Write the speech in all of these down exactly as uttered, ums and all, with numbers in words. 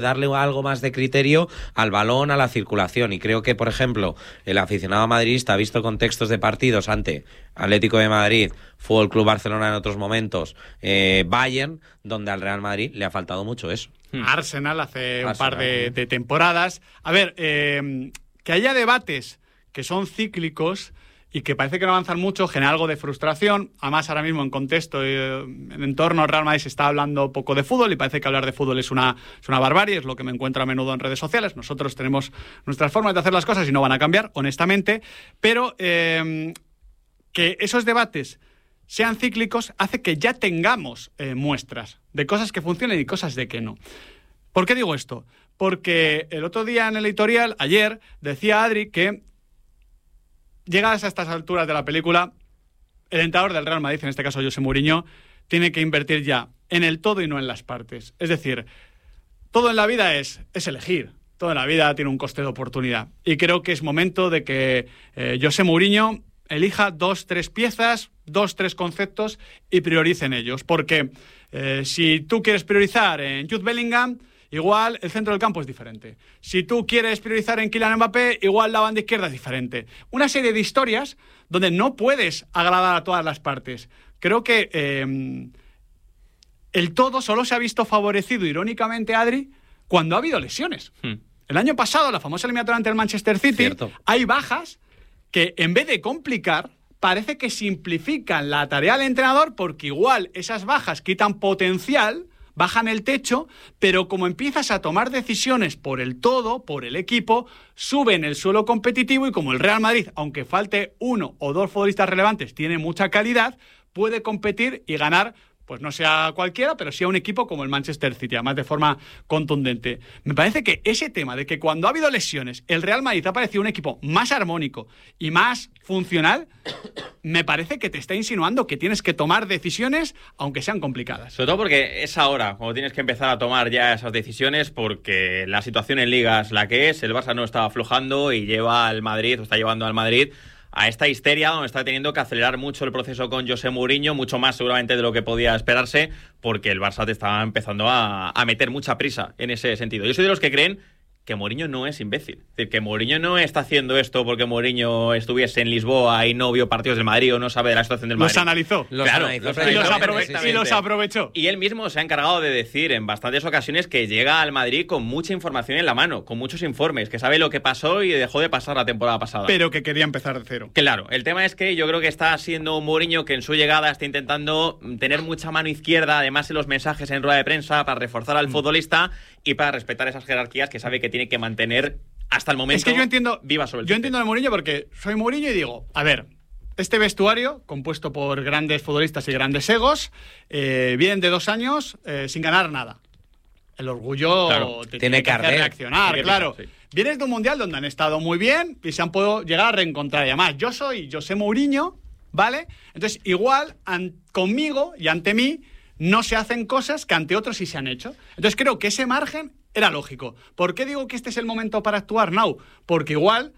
darle algo más de criterio al balón, a la circulación. Y creo que, por ejemplo, el aficionado madridista ha visto contextos de partidos ante Atlético de Madrid, Fútbol Club Barcelona en otros momentos, eh, Bayern, donde al Real Madrid le ha faltado mucho eso. Arsenal hace Arsenal, un par de, de temporadas. A ver, eh, que haya debates que son cíclicos y que parece que no avanzan mucho, genera algo de frustración. Además, ahora mismo en contexto, eh, en entorno Real Madrid se está hablando poco de fútbol y parece que hablar de fútbol es una, es una barbarie, es lo que me encuentro a menudo en redes sociales. Nosotros tenemos nuestras formas de hacer las cosas y no van a cambiar, honestamente, pero eh, que esos debates sean cíclicos hace que ya tengamos eh, muestras de cosas que funcionen y cosas de que no. ¿Por qué digo esto? Porque el otro día en el editorial, ayer, decía Adri que llegadas a estas alturas de la película, el entrenador del Real Madrid, en este caso José Mourinho, tiene que invertir ya en el todo y no en las partes. Es decir, todo en la vida es, es elegir. Todo en la vida tiene un coste de oportunidad. Y creo que es momento de que eh, José Mourinho elija dos, tres piezas, dos, tres conceptos y priorice en ellos. Porque eh, si tú quieres priorizar en Jude Bellingham, igual el centro del campo es diferente. Si tú quieres priorizar en Kylian Mbappé, igual la banda izquierda es diferente. Una serie de historias donde no puedes agradar a todas las partes. Creo que eh, el todo solo se ha visto favorecido, irónicamente, Adri, cuando ha habido lesiones. Hmm. El año pasado, la famosa eliminatoria ante el Manchester City, Cierto. hay bajas que, en vez de complicar, parece que simplifican la tarea del entrenador, porque igual esas bajas quitan potencial, bajan el techo, pero como empiezas a tomar decisiones por el todo, por el equipo, suben el suelo competitivo y como el Real Madrid, aunque falte uno o dos futbolistas relevantes, tiene mucha calidad, puede competir y ganar, pues no sea cualquiera, pero sí a un equipo como el Manchester City, además de forma contundente. Me parece que ese tema de que cuando ha habido lesiones, el Real Madrid ha parecido un equipo más armónico y más funcional, me parece que te está insinuando que tienes que tomar decisiones, aunque sean complicadas. Sobre todo porque es ahora cuando tienes que empezar a tomar ya esas decisiones, porque la situación en Liga es la que es, el Barça no está aflojando y lleva al Madrid, o está llevando al Madrid a esta histeria donde está teniendo que acelerar mucho el proceso con José Mourinho, mucho más seguramente de lo que podía esperarse, porque el Barça te está empezando a, a meter mucha prisa en ese sentido. Yo soy de los que creen que Mourinho no es imbécil. Es decir, que Mourinho no está haciendo esto porque Mourinho estuviese en Lisboa y no vio partidos del Madrid o no sabe de la situación del Madrid. Los analizó. Los claro, analizó, los y, los aprove- aprove- y los aprovechó. Y él mismo se ha encargado de decir en bastantes ocasiones que llega al Madrid con mucha información en la mano, con muchos informes, que sabe lo que pasó y dejó de pasar la temporada pasada. Pero que quería empezar de cero. Claro, el tema es que yo creo que está siendo un Mourinho que en su llegada está intentando tener mucha mano izquierda, además en los mensajes en rueda de prensa, para reforzar al mm. futbolista y para respetar esas jerarquías que sabe que tiene que mantener hasta el momento. Es que yo entiendo, viva sobre el yo entiendo de Mourinho porque soy Mourinho y digo, a ver, este vestuario, compuesto por grandes futbolistas y grandes egos, eh, vienen de dos años eh, sin ganar nada. El orgullo claro, te tiene, tiene que hacer reaccionar, tiene claro. Pisar, sí. Vienes de un mundial donde han estado muy bien y se han podido llegar a reencontrar. Y además, yo soy José Mourinho, ¿vale? Entonces, igual, an- conmigo y ante mí, no se hacen cosas que ante otros sí se han hecho. Entonces, creo que ese margen era lógico. ¿Por qué digo que este es el momento para actuar, Now? Porque igual,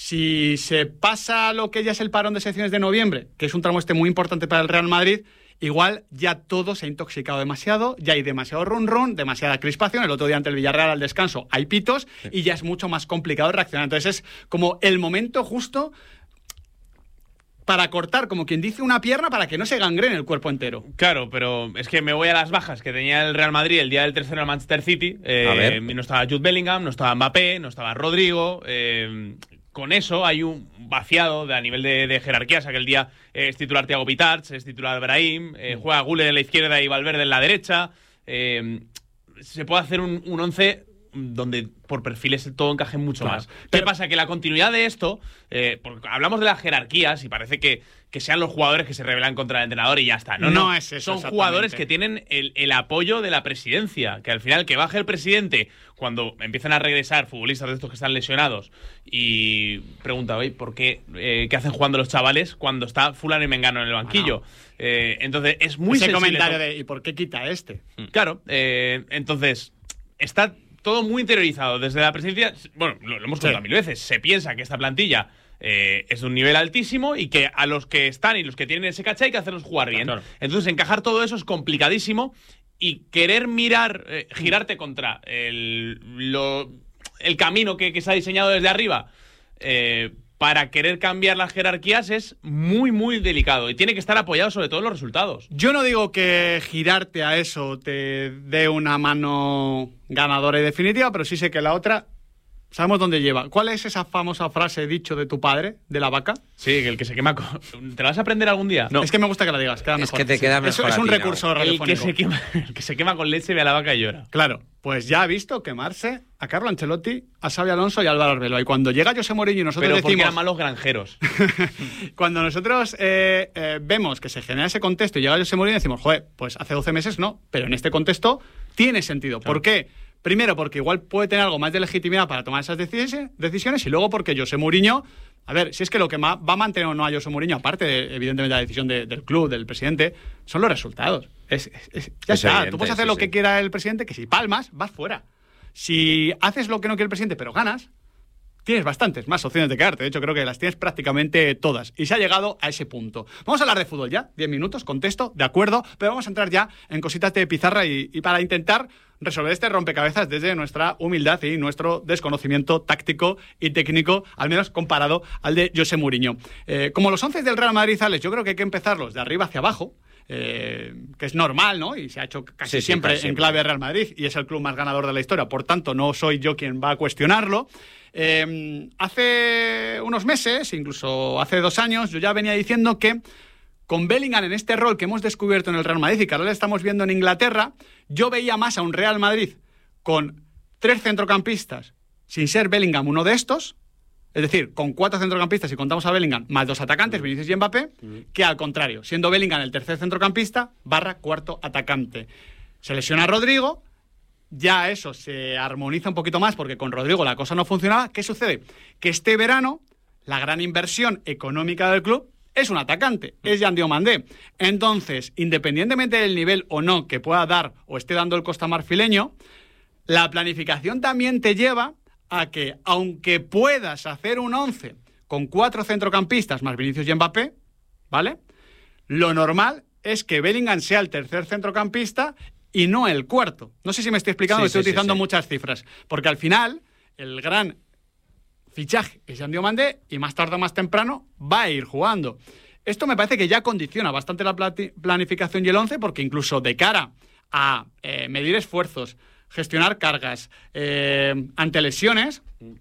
si se pasa lo que ya es el parón de selecciones de noviembre, que es un tramo este muy importante para el Real Madrid, igual ya todo se ha intoxicado demasiado, ya hay demasiado run run, demasiada crispación. El otro día ante el Villarreal al descanso hay pitos sí. y ya es mucho más complicado reaccionar. Entonces es como el momento justo para cortar, como quien dice, una pierna para que no se gangrene el cuerpo entero. Claro, pero es que me voy a las bajas que tenía el Real Madrid el día del tercero al Manchester City. Eh, a ver. No estaba Jude Bellingham, no estaba Mbappé, no estaba Rodrigo. Eh, con eso hay un vaciado de, a nivel de, de jerarquía. O sea, que el día eh, es titular Thiago Pitarch, es titular Brahim, eh, mm. juega Güler en la izquierda y Valverde en la derecha. Eh, se puede hacer un, un once donde por perfiles todo encaje mucho claro. más. ¿Qué Pero, pasa? Que la continuidad de esto, eh, porque hablamos de las jerarquías y parece que, que sean los jugadores que se rebelan contra el entrenador y ya está. No, no, no es eso. Son jugadores que tienen el, el apoyo de la presidencia, que al final que baje el presidente cuando empiezan a regresar futbolistas de estos que están lesionados y pregunta, oye, ¿por qué? Eh, ¿Qué hacen jugando los chavales cuando está fulano y mengano en el banquillo? Ah, no. eh, entonces es muy Ese sensible comentario todo. de ¿y por qué quita este? Claro, eh, entonces está todo muy interiorizado desde la presidencia. Bueno, lo, lo hemos contado sí. mil veces. Se piensa que esta plantilla eh, es de un nivel altísimo y que a los que están y los que tienen ese caché hay que hacerlos jugar bien. Claro. Entonces, encajar todo eso es complicadísimo y querer mirar, eh, girarte contra el, lo, el camino que, que se ha diseñado desde arriba eh, para querer cambiar las jerarquías es muy, muy delicado y tiene que estar apoyado sobre todo en los resultados. Yo no digo que girarte a eso te dé una mano ganadora y definitiva, pero sí sé que la otra sabemos dónde lleva. ¿Cuál es esa famosa frase dicho de tu padre, de la vaca? Sí, que el que se quema con... ¿Te la vas a aprender algún día? No. Es que me gusta que la digas, queda es mejor. que te queda mejor. Es, es un ti, recurso ¿no? radiofónico. El que, se quema, el que se quema con leche ve a la vaca y llora. Claro, pues ya ha visto quemarse a Carlo Ancelotti, a Xabi Alonso y a Álvaro Arbeloa. Y cuando llega José Mourinho y nosotros Pero porque decimos... eran malos granjeros. Cuando nosotros eh, eh, vemos que se genera ese contexto y llega José Mourinho y decimos, joder, pues hace doce meses no, pero en este contexto tiene sentido. Claro. ¿Por qué? Primero, porque igual puede tener algo más de legitimidad para tomar esas decisiones y luego porque José Mourinho, a ver, si es que lo que va a mantener o no a José Mourinho, aparte de, evidentemente, la decisión de, del club, del presidente, son los resultados. Es, es, es, ya es está, evidente, tú puedes hacer sí, lo sí. que quiera el presidente, que si palmas, vas fuera. Si haces lo que no quiere el presidente, pero ganas, tienes bastantes más opciones de quedarte. De hecho, creo que las tienes prácticamente todas. Y se ha llegado a ese punto. Vamos a hablar de fútbol ya. Diez minutos, contexto, de acuerdo. Pero vamos a entrar ya en cositas de pizarra y, y para intentar resolver este rompecabezas desde nuestra humildad y nuestro desconocimiento táctico y técnico, al menos comparado al de José Mourinho. Eh, como los once del Real Madrid, Alex, yo creo que hay que empezarlos de arriba hacia abajo. Eh, que es normal, ¿no? Y se ha hecho casi Sí, sí, siempre casi en siempre. clave Real Madrid y es el club más ganador de la historia, por tanto no soy yo quien va a cuestionarlo. Eh, hace unos meses, incluso hace dos años, yo ya venía diciendo que con Bellingham en este rol que hemos descubierto en el Real Madrid y que ahora le estamos viendo en Inglaterra, yo veía más a un Real Madrid con tres centrocampistas sin ser Bellingham uno de estos, es decir, con cuatro centrocampistas si contamos a Bellingham, más dos atacantes, Vinicius y Mbappé, que al contrario, siendo Bellingham el tercer centrocampista barra cuarto atacante. Se lesiona Rodrigo, ya eso se armoniza un poquito más porque con Rodrigo la cosa no funcionaba. ¿Qué sucede? Que este verano la gran inversión económica del club es un atacante, es Jan Diomandé. Entonces, independientemente del nivel o no que pueda dar o esté dando el Costa Marfileño, la planificación también te lleva a que, aunque puedas hacer un once con cuatro centrocampistas más Vinicius y Mbappé, ¿vale? Lo normal es que Bellingham sea el tercer centrocampista y no el cuarto. No sé si me estoy explicando, Sí, estoy sí, utilizando sí, sí. muchas cifras, porque al final el gran fichaje es Jan Diomandé y más tarde o más temprano va a ir jugando. Esto me parece que ya condiciona bastante la plati- planificación y el once, porque incluso de cara a eh, medir esfuerzos, gestionar cargas eh, ante lesiones,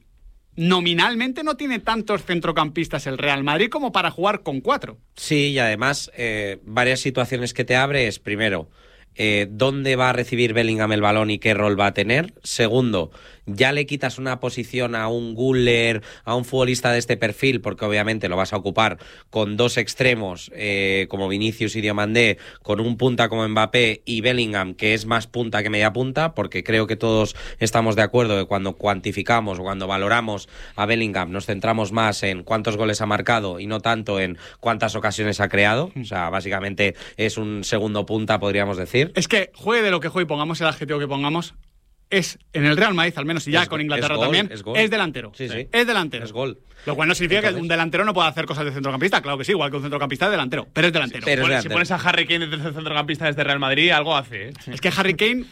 nominalmente no tiene tantos centrocampistas el Real Madrid como para jugar con cuatro. Sí, y además, eh, varias situaciones que te abre es, primero, eh, dónde va a recibir Bellingham el balón y qué rol va a tener. Segundo, ya le quitas una posición a un Güler, a un futbolista de este perfil, porque obviamente lo vas a ocupar con dos extremos eh, como Vinicius y Diomandé, con un punta como Mbappé y Bellingham, que es más punta que media punta, porque creo que todos estamos de acuerdo que cuando cuantificamos o cuando valoramos a Bellingham nos centramos más en cuántos goles ha marcado y no tanto en cuántas ocasiones ha creado. O sea, básicamente es un segundo punta, podríamos decir. Es que juegue de lo que juegue y pongamos el adjetivo que pongamos, es en el Real Madrid, al menos, y ya Es con go- Inglaterra es gol, también, es gol. es delantero. Sí, sí. Es delantero. Es gol. Lo cual no significa Entonces- que un delantero no pueda hacer cosas de centrocampista. Claro que sí, igual que un centrocampista es delantero, pero es delantero. pero- Pon- es si delantero. pones a Harry Kane de tercer centrocampista desde Real Madrid, algo hace, ¿eh? Es que Harry Kane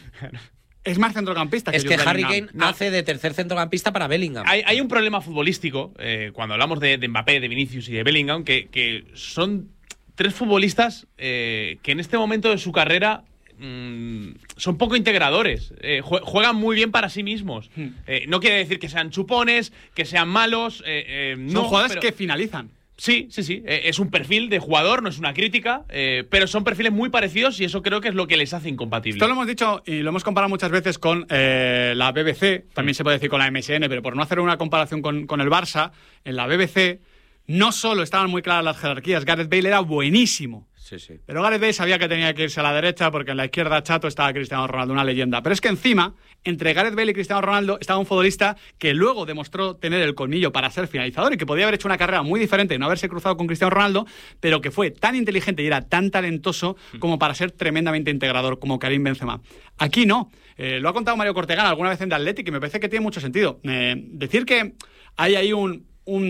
es más centrocampista que Es que Jude Harry Bellingham. Kane hace de tercer centrocampista para Bellingham. Hay, hay un problema futbolístico, eh, cuando hablamos de, de Mbappé, de Vinicius y de Bellingham, que, que son tres futbolistas eh, que en este momento de su carrera mm, son poco integradores. Eh, jue- juegan muy bien para sí mismos. Eh, no quiere decir que sean chupones, que sean malos. eh, eh, Son no, jugadores pero- que finalizan. Sí, sí, sí. Eh, es un perfil de jugador, no es una crítica, eh, pero son perfiles muy parecidos y eso creo que es lo que les hace incompatibles. Esto lo hemos dicho y lo hemos comparado muchas veces con eh, la B B C, también se puede decir con la M S N, pero por no hacer una comparación con, con el Barça, en la B B C no solo estaban muy claras las jerarquías, Gareth Bale era buenísimo. Sí, sí. Pero Gareth Bale sabía que tenía que irse a la derecha porque en la izquierda chato estaba Cristiano Ronaldo, una leyenda. Pero es que encima, entre Gareth Bale y Cristiano Ronaldo, estaba un futbolista que luego demostró tener el colmillo para ser finalizador y que podía haber hecho una carrera muy diferente y no haberse cruzado con Cristiano Ronaldo, pero que fue tan inteligente y era tan talentoso como para ser tremendamente integrador como Karim Benzema. Aquí no. Eh, lo ha contado Mario Cortegana alguna vez en The Athletic y me parece que tiene mucho sentido. Eh, decir que hay ahí un... un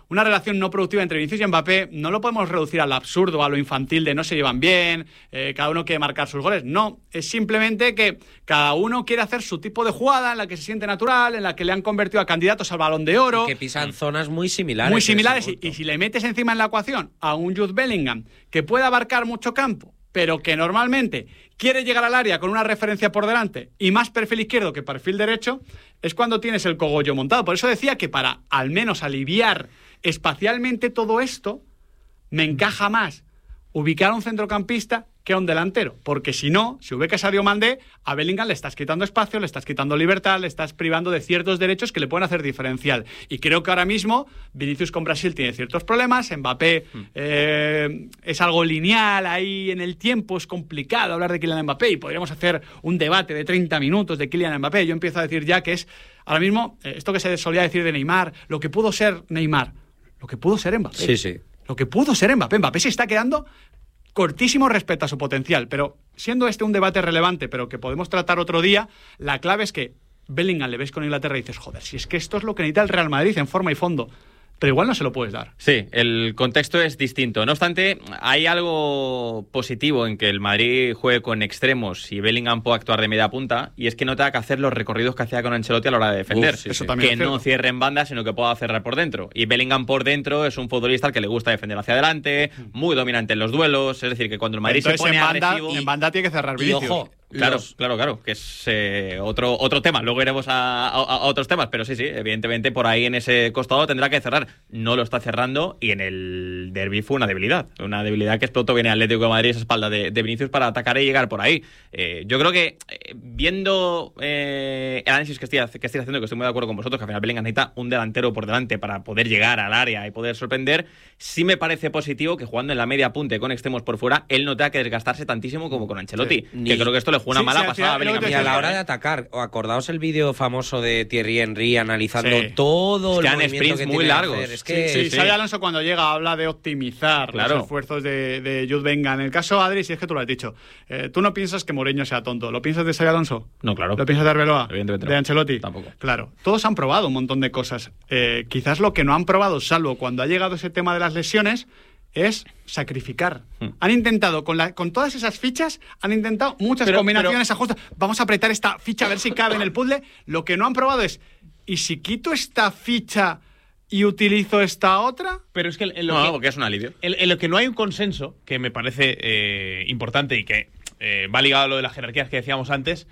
una relación no productiva entre Vinicius y Mbappé no lo podemos reducir al absurdo, a lo infantil de no se llevan bien, eh, cada uno quiere marcar sus goles. No, es simplemente que cada uno quiere hacer su tipo de jugada en la que se siente natural, en la que le han convertido a candidatos al Balón de Oro. Que pisan zonas muy similares. Muy similares. Y, y si le metes encima en la ecuación a un Jude Bellingham que puede abarcar mucho campo, pero que normalmente quiere llegar al área con una referencia por delante y más perfil izquierdo que perfil derecho, es cuando tienes el cogollo montado. Por eso decía que para al menos aliviar espacialmente todo esto, me encaja más ubicar a un centrocampista que a un delantero, porque si no, si ubicas a Sadio Mané, a Bellingham le estás quitando espacio, le estás quitando libertad, le estás privando de ciertos derechos que le pueden hacer diferencial. Y creo que ahora mismo Vinicius con Brasil tiene ciertos problemas, Mbappé mm. eh, es algo lineal ahí en el tiempo, es complicado hablar de Kylian Mbappé y podríamos hacer un debate de treinta minutos de Kylian Mbappé. Yo empiezo a decir ya que es, ahora mismo, eh, esto que se solía decir de Neymar, lo que pudo ser Neymar, lo que pudo ser Mbappé. Sí, sí. Lo que pudo ser Mbappé. Mbappé se está quedando cortísimo respecto a su potencial, pero siendo este un debate relevante, pero que podemos tratar otro día, la clave es que Bellingham le ves con Inglaterra y dices, joder, si es que esto es lo que necesita el Real Madrid en forma y fondo. Pero igual no se lo puedes dar. Sí, el contexto es distinto. No obstante, hay algo positivo en que el Madrid juegue con extremos y Bellingham pueda actuar de media punta, y es que no tenga que hacer los recorridos que hacía con Ancelotti a la hora de defender. Uf, sí, eso también que no cierre en banda, sino que pueda cerrar por dentro. Y Bellingham por dentro es un futbolista al que le gusta defender hacia adelante, muy dominante en los duelos, es decir, que cuando el Madrid Entonces, se pone en banda, agresivo... en banda tiene que cerrar Vinicius. Y ojo, Claro, los... claro, claro, que es eh, otro otro tema. Luego iremos a, a, a otros temas, pero sí, sí, evidentemente por ahí en ese costado tendrá que cerrar. No lo está cerrando y en el derbi fue una debilidad. Una debilidad que explotó bien el Atlético de Madrid, esa espalda de, de Vinicius para atacar y llegar por ahí. Eh, yo creo que eh, viendo eh, el análisis que estoy, que estoy haciendo, que estoy muy de acuerdo con vosotros, que al final Bellingham necesita un delantero por delante para poder llegar al área y poder sorprender, sí me parece positivo que jugando en la media punta y con extremos por fuera, él no tenga que desgastarse tantísimo como con Ancelotti. Sí, ni... Que creo que esto le juega una sí, mala sí, pasada a Bellingham. Y a la hora de atacar, acordaos el vídeo famoso de Thierry Henry analizando Sí. todo Es que el han movimiento sprints que muy tiene que largos. hacer. Es que Sí, sí. Xabi Alonso cuando llega habla de optimizar Claro. los esfuerzos de, de Jude Bellingham. En el caso Adri, si es que tú lo has dicho, eh, tú no piensas que Mourinho sea tonto. ¿Lo piensas de Xabi Alonso? No, claro. ¿Lo piensas de Arbeloa? Evidentemente no. ¿De Ancelotti? Tampoco. Claro. Todos han probado un montón de cosas. Eh, quizás lo que no han probado, salvo cuando ha llegado ese tema de las lesiones, es sacrificar. Hmm. Han intentado, con, la, con todas esas fichas, han intentado muchas Pero- combinaciones, ajustes. Vamos a apretar esta ficha a ver si cabe en el puzzle. Lo que no han probado es, ¿y si quito esta ficha y utilizo esta otra? Pero es que en lo, No, que, porque es un alivio. en- en lo que no hay un consenso, que me parece eh, importante y que eh, va ligado a lo de las jerarquías que decíamos antes,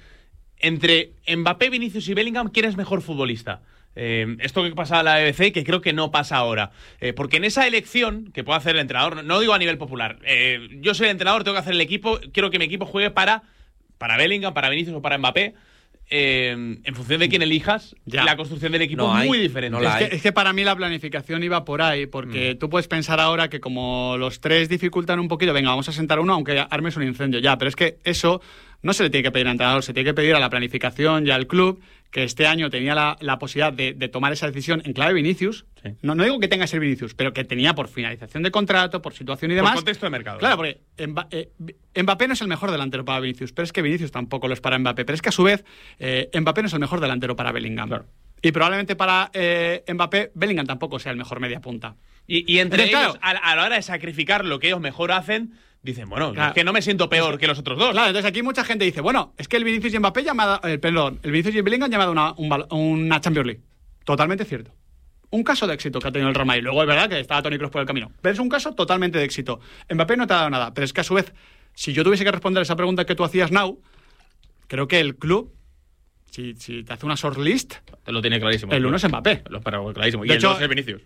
entre Mbappé, Vinicius y Bellingham, ¿quién es mejor futbolista? Eh, esto que pasa a la B B C, que creo que no pasa ahora. Eh, porque en esa elección que puede hacer el entrenador, no, no digo a nivel popular, eh, yo soy el entrenador, tengo que hacer el equipo, quiero que mi equipo juegue para, para Bellingham, para Vinicius o para Mbappé. Eh, en función de quién elijas, Ya. la construcción del equipo No es hay, muy diferente. no la Es hay. que, es que para mí la planificación iba por ahí, porque tú puedes pensar ahora que como los tres dificultan un poquito, venga, vamos a sentar uno, aunque armes un incendio, ya, pero es que eso no se le tiene que pedir al entrenador, se tiene que pedir a la planificación y al club, que este año tenía la, la posibilidad de, de tomar esa decisión en clave Vinicius. Sí. No, no digo que tenga que ser Vinicius, pero que tenía por finalización de contrato, por situación y Por demás. contexto de mercado. Claro, porque Mba- eh, Mbappé no es el mejor delantero para Vinicius, pero es que Vinicius tampoco lo es para Mbappé. Pero es que a su vez, eh, Mbappé no es el mejor delantero para Bellingham. Claro. Y probablemente para eh, Mbappé, Bellingham tampoco sea el mejor media punta. Y, y entre Entonces, ellos, claro. a, a la hora de sacrificar lo que ellos mejor hacen, dicen, bueno, Claro. es que no me siento peor que los otros dos. Claro, entonces aquí mucha gente dice, bueno, es que el Vinicius y Mbappé llamada, eh, perdón, el Vinicius y Bellingham llamado una, un bal- una Champions League. Totalmente cierto. Un caso de éxito que ha tenido el Real Madrid. Luego es verdad que estaba Toni Kroos por el camino. Pero es un caso totalmente de éxito. Mbappé no te ha dado nada. Pero es que a su vez, si yo tuviese que responder esa pregunta que tú hacías, Now, creo que el club, si, si te hace una short list, Te lo tiene clarísimo. el uno es Mbappé. Lo pero clarísimo. Y De el hecho- dos es Vinicius.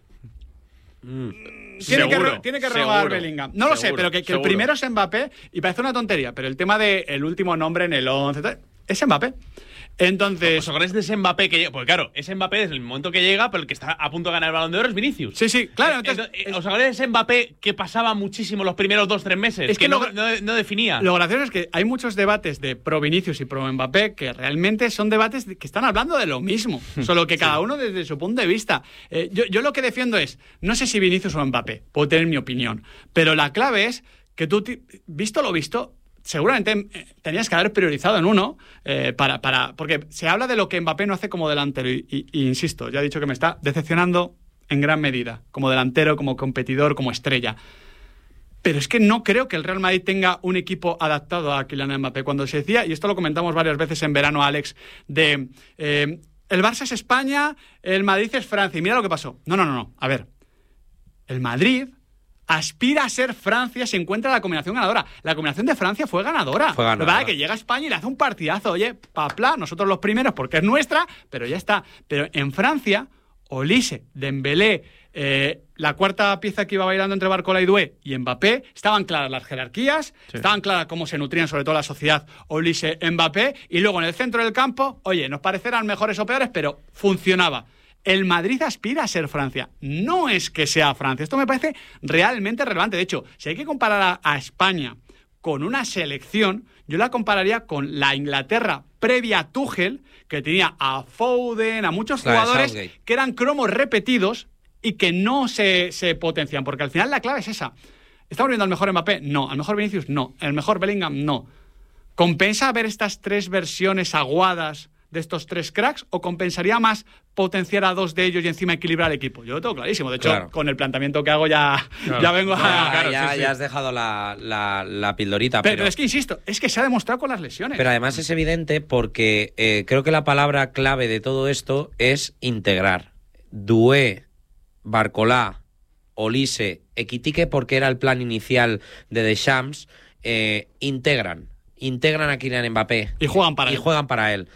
Tiene que, Seguro, ro- tiene que robar seguro, Bellingham. No lo sé, seguro, pero que, que el seguro. primero es Mbappé y parece una tontería, pero el tema del último nombre en el once tal, es Mbappé. Entonces, ¿Os acordáis de ese Mbappé que llega? Porque claro, ese Mbappé desde el momento que llega, pero el que está a punto de ganar el Balón de Oro es Vinicius. sí, sí, claro. Entonces, Entonces, eh, ¿os acordáis de ese Mbappé que pasaba muchísimo los primeros dos, tres meses? Es que no, lo- no, no definía. lo gracioso es que hay muchos debates de pro Vinicius y pro Mbappé que realmente son debates de- que están hablando de lo mismo, solo que cada uno desde su punto de vista. Eh, yo, yo lo que defiendo es, no sé si Vinicius o Mbappé, puedo tener mi opinión, pero la clave es que tú, ti- visto lo visto, seguramente eh, tenías que haber priorizado en uno eh, para, para, porque se habla de lo que Mbappé no hace como delantero y, y- y insisto, ya he dicho que me está decepcionando en gran medida, como delantero, como competidor, como estrella. Pero es que no creo que el Real Madrid tenga un equipo adaptado a Kylian Mbappé. Cuando se decía, y esto lo comentamos varias veces en verano, Alex, de eh, el Barça es España, el Madrid es Francia, y mira lo que pasó. No, no, no, no. A ver, el Madrid aspira a ser Francia si encuentra la combinación ganadora. La combinación de Francia fue ganadora. Fue ganadora. Lo verdad es que llega a España y le hace un partidazo. Oye, papla, nosotros los primeros porque es nuestra, pero ya está. Pero en Francia, Olise, Dembélé, eh, la cuarta pieza que iba bailando entre Barcola y Doué y Mbappé, estaban claras las jerarquías, sí. estaban claras cómo se nutrían sobre todo la sociedad Olise-Mbappé, y luego en el centro del campo, oye, nos parecerán mejores o peores, pero funcionaba. El Madrid aspira a ser Francia. No es que sea Francia. Esto me parece realmente relevante. De hecho, si hay que comparar a, a España con una selección, yo la compararía con la Inglaterra previa a Tuchel, que tenía a Foden, a muchos la jugadores que eran cromos repetidos y que no se, se potencian. Porque al final la clave es esa. ¿Estamos viendo al mejor Mbappé? No. ¿Al mejor Vinicius? No. ¿El mejor Bellingham? No. ¿Compensa ver estas tres versiones aguadas de estos tres cracks, o compensaría más potenciar a dos de ellos y encima equilibrar el equipo? Yo lo tengo clarísimo. De hecho, claro, con el planteamiento que hago ya, claro. ya vengo a... Ya, claro, ya, sí, sí. ya has dejado la, la, la pildorita. Pero, pero es que, insisto, es que se ha demostrado con las lesiones. Pero además es evidente porque eh, creo que la palabra clave de todo esto es integrar. Doué, Barcolá, Olise, Ekitike, porque era el plan inicial de Deschamps, eh, integran. Integran a Kylian Mbappé. Y juegan para y él. Y juegan para él.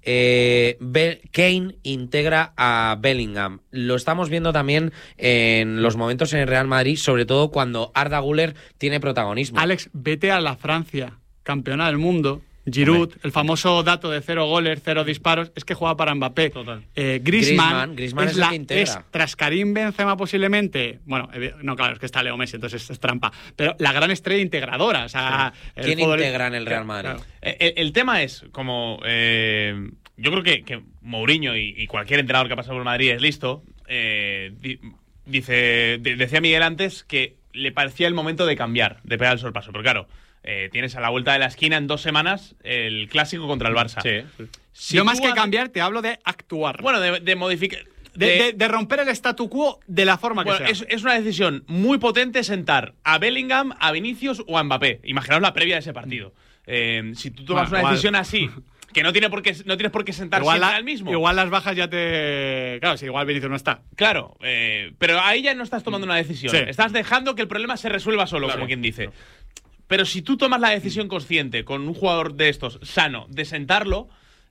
Eh, Be- Kane integra a Bellingham. Lo estamos viendo también en los momentos en el Real Madrid, sobre todo cuando Arda Güler tiene protagonismo. Alex, vete a la Francia, campeona del mundo. Giroud, Hombre. el famoso dato de cero goles, cero disparos, es que juega para Mbappé. Total. Eh, Griezmann, Griezmann, Griezmann es, es la, el que integra. es tras Karim Benzema posiblemente, bueno, no, claro, es que está Leo Messi, entonces es, es trampa, pero la gran estrella integradora. O sea, sí. ¿Quién fútbol... integra en el Real Madrid? Claro. El, el tema es, como eh, yo creo que, que Mourinho y, y cualquier entrenador que ha pasado por Madrid es listo, eh, di, dice, de, decía Miguel antes que le parecía el momento de cambiar, de pegar el sorpaso, pero claro, Eh, tienes a la vuelta de la esquina en dos semanas el clásico contra el Barça. Sí. Si Yo más que cambiar te hablo de actuar. Bueno, de, de modificar... De, de, de romper el statu quo de la forma bueno, que sea. Es, es una decisión muy potente sentar a Bellingham, a Vinicius o a Mbappé. Imaginaos la previa de ese partido. Eh, si tú tomas bueno, una igual. decisión así, que no, tiene por qué, no tienes por qué sentar igual siempre la, al mismo. Igual las bajas ya te... Claro, si igual Vinicius no está. Claro, eh, pero ahí ya no estás tomando una decisión. Sí. Estás dejando que el problema se resuelva solo, claro, como quien dice. Claro. Pero si tú tomas la decisión consciente con un jugador de estos, sano, de sentarlo,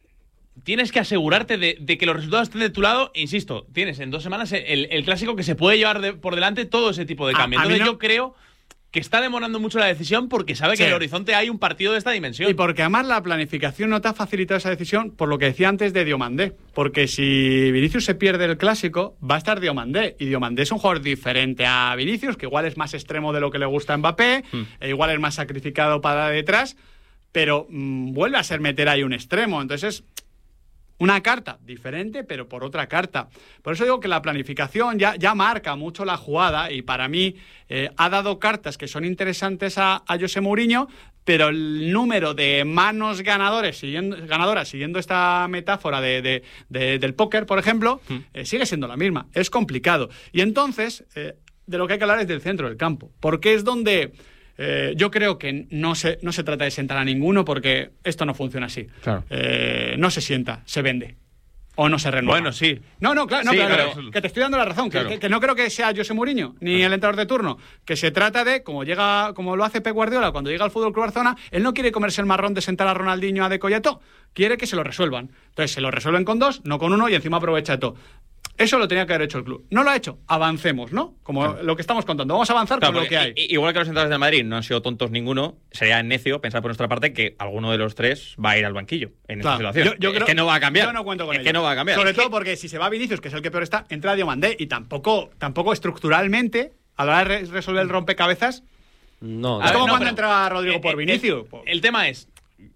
tienes que asegurarte de, de que los resultados estén de tu lado. Insisto, tienes en dos semanas el, el clásico que se puede llevar de, por delante todo ese tipo de cambio. Entonces no... yo creo que está demorando mucho la decisión porque sabe que sí. en el horizonte hay un partido de esta dimensión. Y porque además la planificación no te ha facilitado esa decisión, por lo que decía antes de Diomandé. Porque si Vinicius se pierde el clásico, va a estar Diomandé. Y Diomandé es un jugador diferente a Vinicius, que igual es más extremo de lo que le gusta a Mbappé, hmm. e igual es más sacrificado para detrás, pero mmm, vuelve a ser meter ahí un extremo. Entonces, una carta diferente, pero por otra carta. Por eso digo que la planificación ya, ya marca mucho la jugada, y para mí eh, ha dado cartas que son interesantes a, a José Mourinho, pero el número de manos ganadores siguiendo, ganadoras, siguiendo esta metáfora de, de, de, del póker, por ejemplo, mm. eh, sigue siendo la misma. Es complicado. Y entonces, eh, de lo que hay que hablar es del centro del campo, porque es donde... Eh, yo creo que no se, no se trata de sentar a ninguno, porque esto no funciona así. Claro. Eh, no se sienta, se vende. O no se renueva. Bueno, sí. No, no, claro, no, sí, claro, claro. que te estoy dando la razón, claro. que, que, que no creo que sea José Mourinho ni claro. el entrenador de turno, que se trata de, como llega, como lo hace Pep Guardiola cuando llega al Fútbol Club Barcelona, él no quiere comerse el marrón de sentar a Ronaldinho, a De Colletó, quiere que se lo resuelvan. Entonces se lo resuelven con dos, no con uno, y encima aprovecha todo. Eso lo tenía que haber hecho el club. No lo ha hecho. Avancemos, ¿no? Como claro. lo que estamos contando. Vamos a avanzar claro, con lo que hay. Igual que los entrenadores del Madrid no han sido tontos ninguno, sería necio pensar por nuestra parte que alguno de los tres va a ir al banquillo en claro. esta situación. Yo, yo es creo, que no va a cambiar. Yo no cuento con es ello. que no va a cambiar. Sobre es todo que... porque si se va Vinicius, que es el que peor está, entra Diomandé, y tampoco, tampoco estructuralmente, a la hora de resolver el rompecabezas, no. Es como no, cuando entra Rodrigo el, por Vinicius. El, el, el tema es...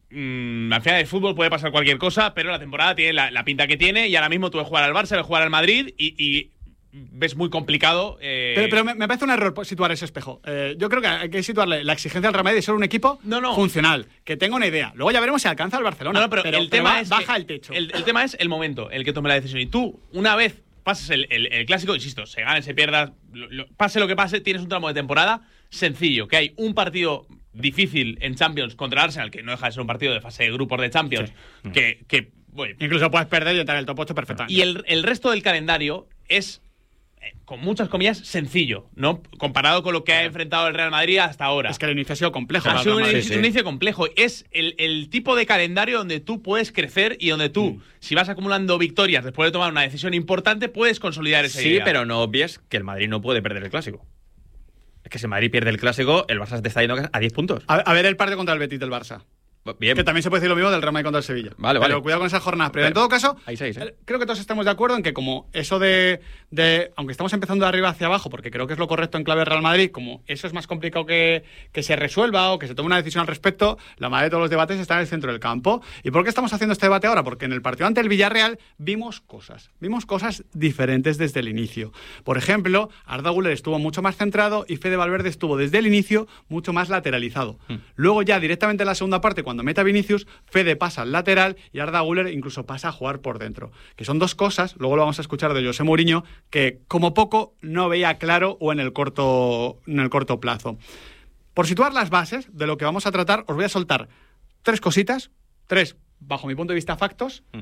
Mm, al final del fútbol puede pasar cualquier cosa, pero la temporada tiene la, la pinta que tiene, y ahora mismo tú ves jugar al Barça, ves jugar al Madrid y, y ves muy complicado. Eh... Pero, pero me, me parece un error situar ese espejo. Eh, yo creo que hay que situarle la exigencia al Real Madrid de ser un equipo no, no. funcional, que tenga una idea. Luego ya veremos si alcanza al Barcelona. No, no, pero, pero el pero tema va, es baja que, el techo. El, el tema es el momento, el que tome la decisión. Y tú, una vez pasas el, el, el clásico, insisto, se gane, se pierda, lo, lo, pase lo que pase, tienes un tramo de temporada sencillo, que hay un partido difícil en Champions contra Arsenal, que no deja de ser un partido de fase de grupos de Champions, sí. que, que bueno, incluso puedes perder y entrar en el top ocho perfectamente. Y el, el resto del calendario es, eh, con muchas comillas, sencillo, ¿no? Comparado con lo que ha enfrentado el Real Madrid hasta ahora. Es que el inicio ha sido complejo. Ha sido un, sí, sí. un inicio complejo. Es el, el tipo de calendario donde tú puedes crecer y donde tú, mm. si vas acumulando victorias después de tomar una decisión importante, puedes consolidar esa sí, idea. Sí, pero no obvies que el Madrid no puede perder el clásico. Es que si el Madrid pierde el clásico, el Barça te está yendo a diez puntos. A, a ver el partido contra el Betis del Barça. Bien. Que también se puede decir lo mismo del Real Madrid contra el Sevilla. Vale, Pero vale. cuidado con esas jornadas. Pero, pero en todo caso, ahí sí, ahí sí. creo que todos estamos de acuerdo en que como eso de, de... Aunque estamos empezando de arriba hacia abajo, porque creo que es lo correcto en clave Real Madrid, como eso es más complicado que, que se resuelva o que se tome una decisión al respecto, la mayoría de todos los debates está en el centro del campo. ¿Y por qué estamos haciendo este debate ahora? Porque en el partido ante el Villarreal vimos cosas. Vimos cosas diferentes desde el inicio. Por ejemplo, Arda Güler estuvo mucho más centrado y Fede Valverde estuvo desde el inicio mucho más lateralizado. Hmm. Luego ya directamente en la segunda parte, cuando mete a Vinicius, Fede pasa al lateral y Arda Güler incluso pasa a jugar por dentro. Que son dos cosas, luego lo vamos a escuchar de José Mourinho, que como poco no veía claro o en el corto, en el corto plazo. Por situar las bases de lo que vamos a tratar, os voy a soltar tres cositas, tres, bajo mi punto de vista, factos, mm.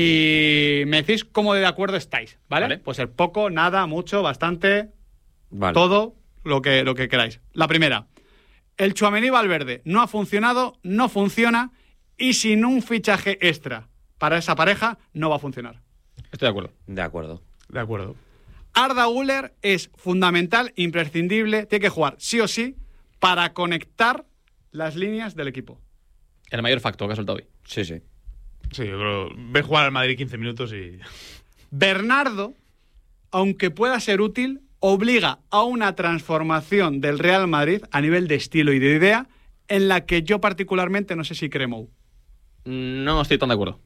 y me decís cómo de acuerdo estáis, ¿vale? ¿Vale? Puede ser poco, nada, mucho, bastante, vale. Todo lo que, lo que queráis. La primera, el Tchouaméni Valverde no ha funcionado, no funciona, y sin un fichaje extra para esa pareja no va a funcionar. Estoy de acuerdo. De acuerdo. De acuerdo. Arda Güler es fundamental, imprescindible, tiene que jugar sí o sí para conectar las líneas del equipo. El mayor factor que ha soltado hoy. Sí, sí. Sí, yo creo. Ve jugar al Madrid quince minutos y... Bernardo, aunque pueda ser útil, obliga a una transformación del Real Madrid a nivel de estilo y de idea en la que yo particularmente no sé si creo. No estoy tan de acuerdo.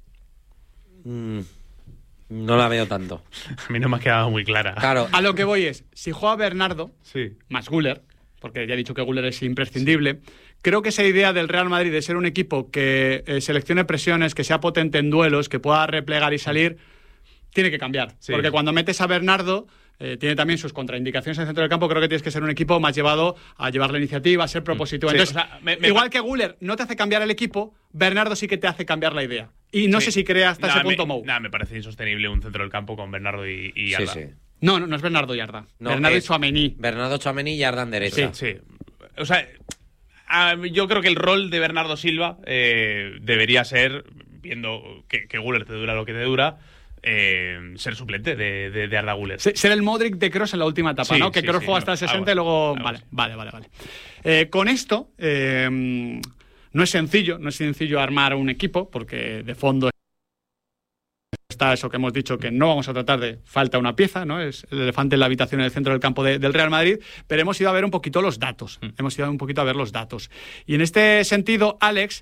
Mm, no la veo tanto. A mí no me ha quedado muy clara. Claro. A lo que voy es, si juega Bernardo, sí. más Güler, porque ya he dicho que Güler es imprescindible, sí. Creo que esa idea del Real Madrid de ser un equipo que eh, seleccione presiones, que sea potente en duelos, que pueda replegar y salir, tiene que cambiar. Sí. Porque cuando metes a Bernardo... Eh, tiene también sus contraindicaciones en el centro del campo. Creo que tienes que ser un equipo más llevado a llevar la iniciativa, a ser propositivo. Sí, Entonces, o sea, me, me igual que Güler no te hace cambiar el equipo, Bernardo sí que te hace cambiar la idea. Y no sí. sé si crea hasta nah, ese punto me, Mou. Nada, me parece insostenible un centro del campo con Bernardo y, y Arda. Sí, sí. No, no, no es Bernardo y Arda. No, Bernardo y Tchouaméni. Bernardo, Tchouaméni y Arda en derecha. Sí, sí. O sea, yo creo que el rol de Bernardo Silva eh, debería ser, viendo que, que Güler te dura lo que te dura, Eh, ser suplente de, de, de Arda Güler. Ser el Modric de Kroos en la última etapa, sí, ¿no? Que sí, Kroos sí, jugó hasta el sesenta y luego... Vale, vale, vale, vale. Eh, con esto, eh, no es sencillo, no es sencillo armar un equipo, porque de fondo está eso que hemos dicho, que no vamos a tratar de falta una pieza, ¿no? Es el elefante en la habitación en el centro del campo de, del Real Madrid, pero hemos ido a ver un poquito los datos. Mm. Hemos ido un poquito a ver los datos. Y en este sentido, Alex...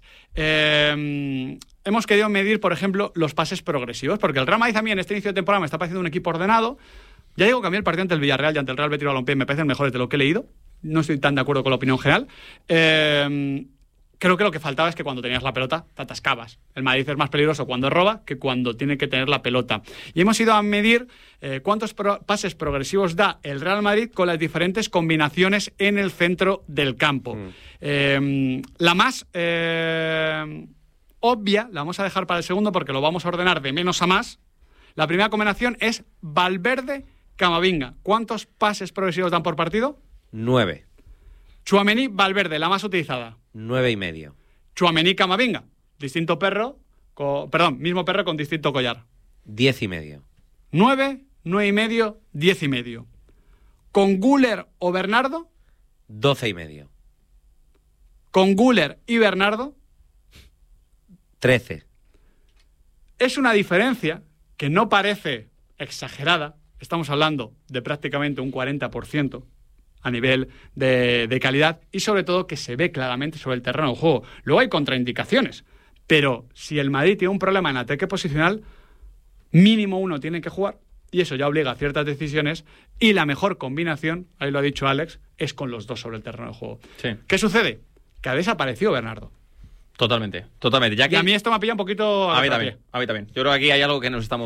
Eh, hemos querido medir, por ejemplo, los pases progresivos, porque el Real Madrid también en este inicio de temporada me está pareciendo un equipo ordenado. Ya digo que a mí el partido ante el Villarreal y ante el Real Betis Balompié me parecen mejores de lo que he leído. No estoy tan de acuerdo con la opinión general. Eh, creo que lo que faltaba es que cuando tenías la pelota te atascabas. El Madrid es más peligroso cuando roba que cuando tiene que tener la pelota. Y hemos ido a medir eh, cuántos pro- pases progresivos da el Real Madrid con las diferentes combinaciones en el centro del campo. Mm. Eh, la más... Eh, obvia, la vamos a dejar para el segundo porque lo vamos a ordenar de menos a más. La primera combinación es Valverde-Camavinga. ¿Cuántos pases progresivos dan por partido? Nueve. Tchouaméni-Valverde, la más utilizada. Nueve y medio. Tchouaméni-Camavinga, distinto perro, con, perdón, mismo perro con distinto collar. Diez y medio. Nueve, nueve y medio, diez y medio. ¿Con Güler o Bernardo? Doce y medio. ¿Con Güler y Bernardo? Trece. Es una diferencia que no parece exagerada. Estamos hablando de prácticamente un cuarenta por ciento a nivel de, de calidad y sobre todo que se ve claramente sobre el terreno de juego. Luego hay contraindicaciones, pero si el Madrid tiene un problema en ataque posicional, mínimo uno tiene que jugar y eso ya obliga a ciertas decisiones y la mejor combinación, ahí lo ha dicho Alex, es con los dos sobre el terreno de juego. Sí. ¿Qué sucede? Que ha desaparecido Bernardo. Totalmente, totalmente. Ya que y a mí esto me pilla un poquito... A, a mí también, a mí también. Yo creo que aquí hay algo que nos estamos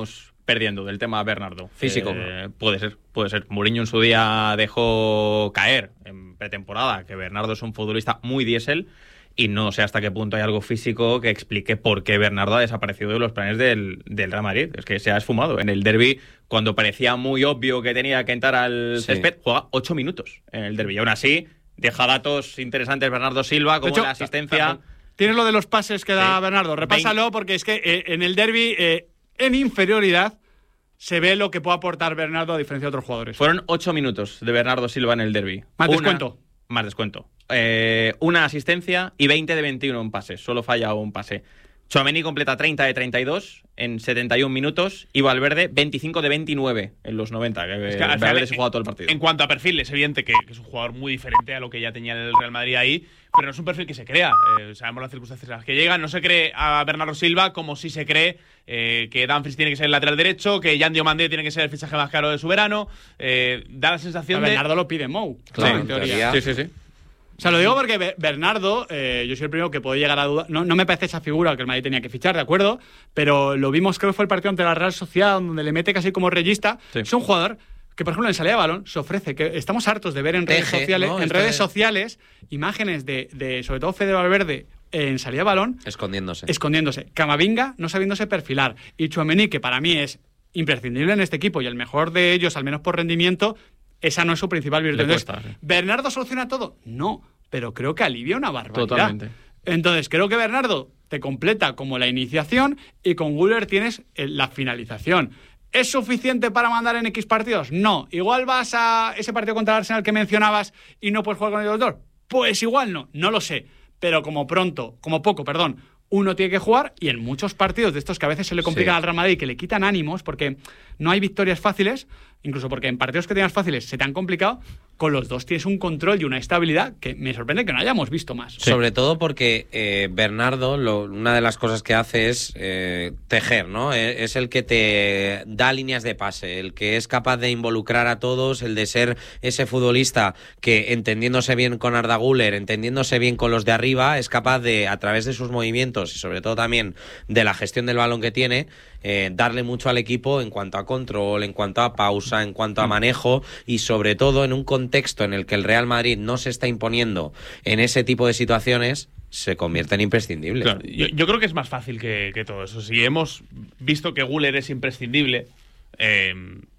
perdiendo del tema Bernardo. Físico. Eh, puede ser, puede ser. Mourinho en su día dejó caer en pretemporada que Bernardo es un futbolista muy diésel y no sé hasta qué punto hay algo físico que explique por qué Bernardo ha desaparecido de los planes del, del Real Madrid. Es que se ha esfumado. En el derbi, cuando parecía muy obvio que tenía que entrar al sí. césped, juega ocho minutos en el derbi. Y aún así, deja datos interesantes Bernardo Silva, como hecho, la asistencia... Tienes lo de los pases que da sí. Bernardo. Repásalo, porque es que eh, en el derbi, eh, en inferioridad, se ve lo que puede aportar Bernardo a diferencia de otros jugadores. Fueron ocho minutos de Bernardo Silva en el derbi. Más Una... descuento. Más descuento. Eh, una asistencia y veinte de veintiuno en pases. Solo falla un pase. Tchouaméni completa treinta de treinta y dos en setenta y un minutos y Valverde veinticinco de veintinueve en los noventa. Que es que Valverde final, se juega todo el partido. En cuanto a perfil, es evidente que, que es un jugador muy diferente a lo que ya tenía el Real Madrid ahí, pero no es un perfil que se crea. Eh, sabemos las circunstancias en las que llega. No se cree a Bernardo Silva como si se cree eh, que Dumfries tiene que ser el lateral derecho, que Yan Diomandé tiene que ser el fichaje más caro de su verano. Eh, da la sensación a de... Bernardo lo pide Mou. Claro, sí, en teoría. Sí, sí, sí. O sea, lo digo porque Bernardo, eh, yo soy el primero que puede llegar a dudar. No, no me parece esa figura que el Madrid tenía que fichar, ¿de acuerdo? Pero lo vimos, creo que fue el partido ante la Real Sociedad, donde le mete casi como regista. Sí. Es un jugador que, por ejemplo, en salida de balón se ofrece, que estamos hartos de ver en redes Teje, sociales, ¿no? en redes sociales imágenes de, de, sobre todo Fede Valverde, en salida de balón. Escondiéndose. Escondiéndose. Camavinga no sabiéndose perfilar. Y Tchouaméni, que para mí es imprescindible en este equipo y el mejor de ellos, al menos por rendimiento, esa no es su principal virtud. Cuesta, Entonces, sí. ¿Bernardo soluciona todo? No. Pero creo que alivia una barbaridad. Totalmente. Entonces, creo que Bernardo te completa como la iniciación y con Güler tienes la finalización. ¿Es suficiente para mandar en X partidos? No. ¿Igual vas a ese partido contra el Arsenal que mencionabas y no puedes jugar con el doctor? Pues igual no, no lo sé. Pero como pronto, como poco, perdón, uno tiene que jugar y en muchos partidos de estos que a veces se le complican sí. al Real Madrid, que le quitan ánimos porque no hay victorias fáciles, incluso porque en partidos que tenías fáciles se te han complicado, con los dos tienes un control y una estabilidad que me sorprende que no hayamos visto más. Sí. Sobre todo porque eh, Bernardo, lo, una de las cosas que hace es eh, tejer, ¿no? Es el que te da líneas de pase, el que es capaz de involucrar a todos, el de ser ese futbolista que, entendiéndose bien con Arda Güler, entendiéndose bien con los de arriba, es capaz de, a través de sus movimientos y sobre todo también de la gestión del balón que tiene, eh, darle mucho al equipo en cuanto a control, en cuanto a pausa, en cuanto a manejo y sobre todo en un contexto en el que el Real Madrid no se está imponiendo en ese tipo de situaciones, se convierte en imprescindible. Claro, yo, yo creo que es más fácil que, que todo eso. Si hemos visto que Güler es imprescindible, eh,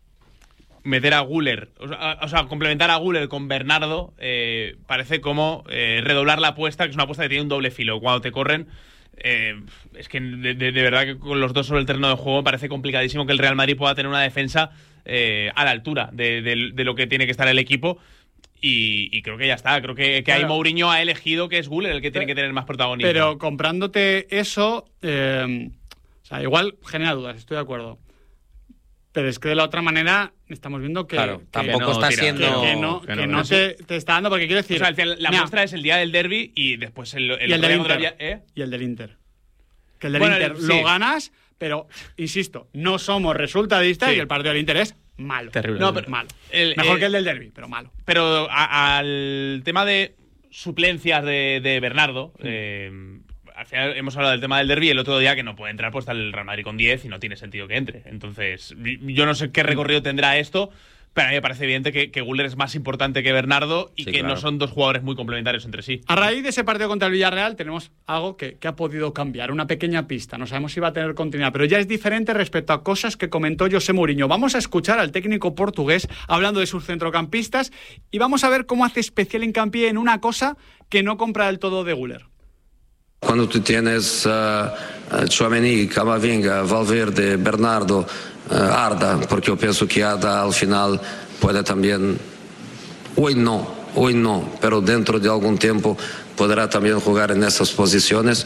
meter a Güler, o sea, o sea, complementar a Güler con Bernardo, eh, parece como eh, redoblar la apuesta, que es una apuesta que tiene un doble filo. Cuando te corren, eh, es que de, de, de verdad que con los dos sobre el terreno de juego parece complicadísimo que el Real Madrid pueda tener una defensa eh, a la altura de, de, de lo que tiene que estar el equipo. Y, y creo que ya está. Creo que, que claro. ahí Mourinho ha elegido que es Güler el que tiene que tener más protagonismo. Pero comprándote eso, eh, o sea, igual genera dudas, estoy de acuerdo. Pero es que de la otra manera estamos viendo que, claro, que tampoco no, está tira, siendo que, que no, que que no, no te, te está dando, porque quiero decir, o sea, la mira, muestra es el día del derbi y después el, el, y el del Inter día, ¿eh? y el del Inter. Que el del bueno, Inter el, lo sí. ganas, pero insisto, no somos resultadistas sí. y el partido del Inter es malo. Terrible. No, pero malo. El, Mejor el, que el del derbi, pero malo. Pero a, al tema de suplencias de, de Bernardo, mm. eh, al final hemos hablado del tema del derbi, el otro día que no puede entrar, pues está el Real Madrid con diez y no tiene sentido que entre. Entonces, yo no sé qué recorrido tendrá esto, pero a mí me parece evidente que, que Güler es más importante que Bernardo y sí, que claro. no son dos jugadores muy complementarios entre sí. A raíz de ese partido contra el Villarreal tenemos algo que, que ha podido cambiar, una pequeña pista. No sabemos si va a tener continuidad, pero ya es diferente respecto a cosas que comentó José Mourinho. Vamos a escuchar al técnico portugués hablando de sus centrocampistas y vamos a ver cómo hace especial hincapié en una cosa que no compra del todo de Güler. Cuando tú tienes uh, uh, Tchouaméni, Camavinga, Valverde, Bernardo, uh, Arda, porque yo pienso que Arda al final puede también, hoy no, hoy no, pero dentro de algún tiempo podrá también jugar en esas posiciones.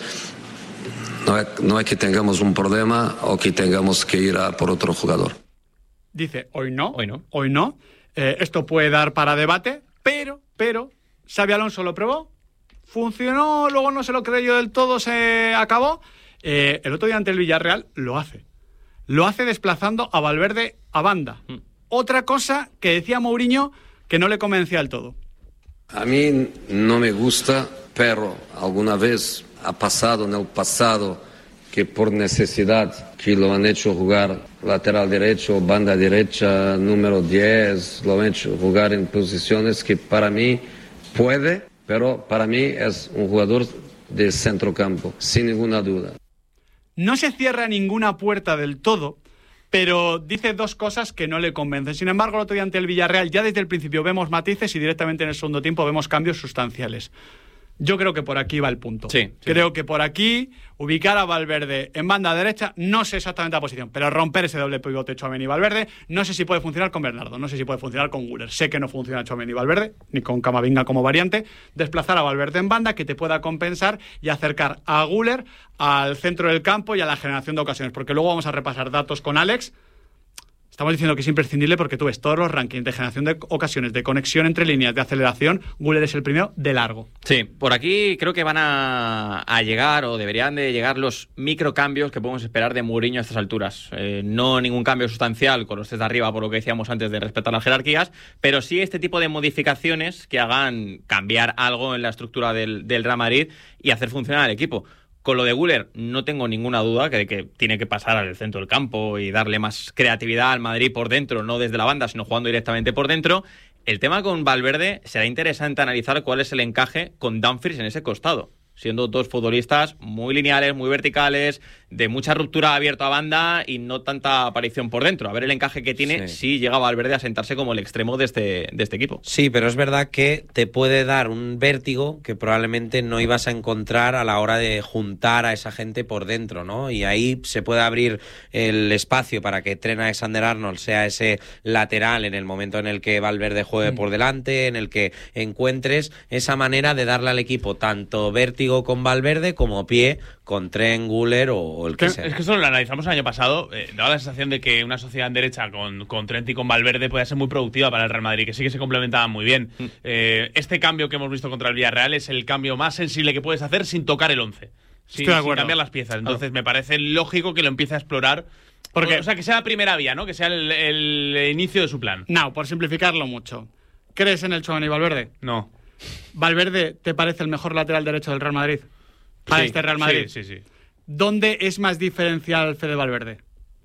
No es, no es que tengamos un problema o que tengamos que ir a por otro jugador. Dice, hoy no, hoy no, hoy no. Eh, esto puede dar para debate, pero, pero, Xabi Alonso lo probó. Funcionó, luego no se lo creyó del todo, se acabó. Eh, el otro día ante el Villarreal lo hace. Lo hace desplazando a Valverde a banda. Mm. Otra cosa que decía Mourinho que no le convencía del todo. A mí no me gusta, pero alguna vez ha pasado en el pasado que por necesidad, que lo han hecho jugar lateral derecho, banda derecha, número diez, lo han hecho jugar en posiciones que para mí puede, pero para mí es un jugador de centrocampo, sin ninguna duda. No se cierra ninguna puerta del todo, pero dice dos cosas que no le convencen. Sin embargo, el otro día ante el Villarreal, ya desde el principio vemos matices y directamente en el segundo tiempo vemos cambios sustanciales. Yo creo que por aquí va el punto. Sí, sí. Creo que por aquí, ubicar a Valverde en banda derecha, no sé exactamente la posición, pero romper ese doble pivote Tchouaméni y Valverde, no sé si puede funcionar con Bernardo, no sé si puede funcionar con Güler. Sé que no funciona Tchouaméni y Valverde, ni con Camavinga como variante. Desplazar a Valverde en banda, que te pueda compensar y acercar a Güler al centro del campo y a la generación de ocasiones. Porque luego vamos a repasar datos con Alex. Estamos diciendo que es imprescindible porque tú ves todos los rankings de generación de ocasiones, de conexión entre líneas, de aceleración. Güler es el primero de largo. Sí, por aquí creo que van a, a llegar o deberían de llegar los microcambios que podemos esperar de Mourinho a estas alturas. Eh, no ningún cambio sustancial con los tres de arriba, por lo que decíamos antes de respetar las jerarquías, pero sí este tipo de modificaciones que hagan cambiar algo en la estructura del, del Real Madrid y hacer funcionar al equipo. Con lo de Güler no tengo ninguna duda que, que tiene que pasar al centro del campo y darle más creatividad al Madrid por dentro, no desde la banda, sino jugando directamente por dentro. El tema con Valverde será interesante analizar cuál es el encaje con Dumfries en ese costado, siendo dos futbolistas muy lineales, muy verticales, de mucha ruptura abierta a banda y no tanta aparición por dentro. A ver el encaje que tiene sí. si llega Valverde a sentarse como el extremo de este, de este equipo. Sí, pero es verdad que te puede dar un vértigo que probablemente no ibas a encontrar a la hora de juntar a esa gente por dentro, ¿no? Y ahí se puede abrir el espacio para que Trent Alexander-Arnold sea ese lateral en el momento en el que Valverde juegue mm. por delante, en el que encuentres esa manera de darle al equipo tanto vértigo con Valverde como pie con Trent, Güler o el que, que sea. Es que eso lo analizamos el año pasado. Eh, daba la sensación de que una sociedad en derecha con, con Trent y con Valverde podía ser muy productiva para el Real Madrid, que sí que se complementaban muy bien. Mm. Eh, este cambio que hemos visto contra el Villarreal es el cambio más sensible que puedes hacer sin tocar el once. Sin, sin cambiar las piezas. Entonces me parece lógico que lo empiece a explorar. Porque, o sea, que sea la primera vía, ¿no? Que sea el, el inicio de su plan. No, por simplificarlo mucho. ¿Crees en el Tchouaméni y Valverde? No. ¿Valverde te parece el mejor lateral derecho del Real Madrid? Para sí, este Real Madrid. Sí, sí, sí. ¿Dónde es más diferencial Fede Valverde?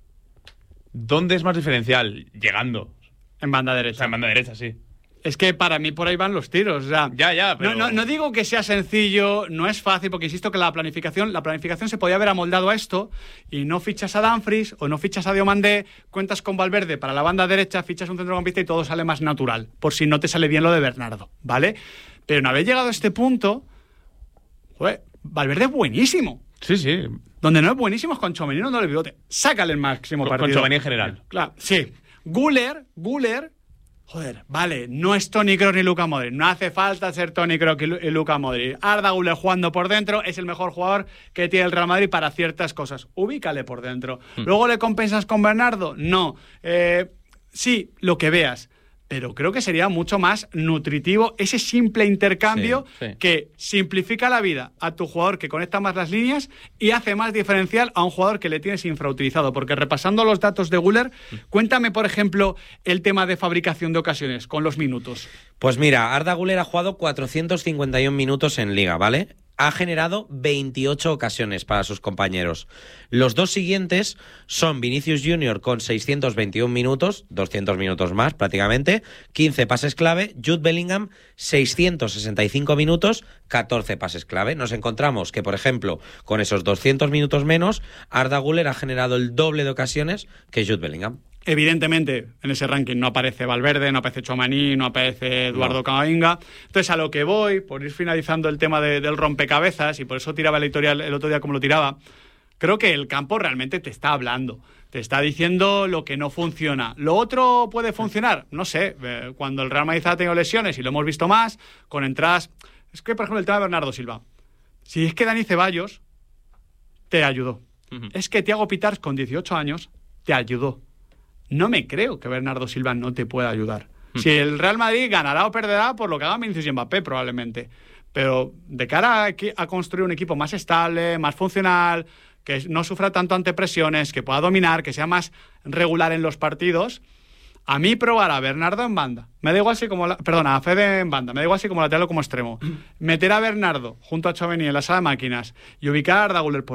¿Dónde es más diferencial? Llegando. En banda derecha. O sea, en banda derecha, sí. Es que para mí por ahí van los tiros. O sea, ya, ya, pero... no, no, no digo que sea sencillo, no es fácil, porque insisto que la planificación, la planificación se podía haber amoldado a esto y no fichas a Dumfries o no fichas a Diomandé, cuentas con Valverde para la banda derecha, fichas un centrocampista y todo sale más natural, por si no te sale bien lo de Bernardo, ¿vale? Pero una vez llegado a este punto, joder, Valverde es buenísimo. Sí, sí. Donde no es buenísimo es con Tchouaméni, no le bigote. Sácale el máximo con, partido. Con Tchouaméni en general. Claro, sí. Güler, Güler, joder, vale, no es Toni Kroos ni Luka Modric. No hace falta ser Toni Kroos y Luka Modric. Arda Güler jugando por dentro es el mejor jugador que tiene el Real Madrid para ciertas cosas. Ubícale por dentro. Hmm. ¿Luego le compensas con Bernardo? No. Eh, sí, lo que veas. Pero creo que sería mucho más nutritivo ese simple intercambio sí, sí. que simplifica la vida a tu jugador que conecta más las líneas y hace más diferencial a un jugador que le tienes infrautilizado. Porque repasando los datos de Güler, cuéntame, por ejemplo, el tema de fabricación de ocasiones con los minutos. Pues mira, Arda Güler ha jugado cuatrocientos cincuenta y uno minutos en Liga, ¿vale? Ha generado veintiocho ocasiones para sus compañeros. Los dos siguientes son Vinicius Junior con seiscientos veintiuno minutos, doscientos minutos más prácticamente, quince pases clave, Jude Bellingham seiscientos sesenta y cinco minutos, catorce pases clave. Nos encontramos que, por ejemplo, con esos doscientos minutos menos, Arda Güler ha generado el doble de ocasiones que Jude Bellingham. Evidentemente, en ese ranking no aparece Valverde, no aparece Tchouaméni, no aparece Eduardo no. Camavinga. Entonces, a lo que voy, por ir finalizando el tema de, del rompecabezas, y por eso tiraba el editorial el otro día como lo tiraba, creo que el campo realmente te está hablando. Te está diciendo lo que no funciona. ¿Lo otro puede funcionar? No sé. Cuando el Real Madrid ha tenido lesiones, y lo hemos visto más, con entradas... Es que, por ejemplo, el tema de Bernardo Silva. Si es que Dani Ceballos te ayudó. Uh-huh. Es que Thiago Pitars, con dieciocho años, te ayudó. No me creo que Bernardo Silva no te pueda ayudar. Hmm. Si el Real Madrid ganará o perderá por lo que haga Vinicius y Mbappé, probablemente. Pero de cara a, a construir un equipo más estable, más funcional, que no sufra tanto ante presiones, que pueda dominar, que sea más regular en los partidos, a mí probar a Bernardo en banda. Me da igual si como... La, perdona, a Fede en banda. Me da igual si como lateral o como extremo. Meter a Bernardo junto a Tchouaméni en la sala de máquinas y ubicar a Arda Güler por ahí,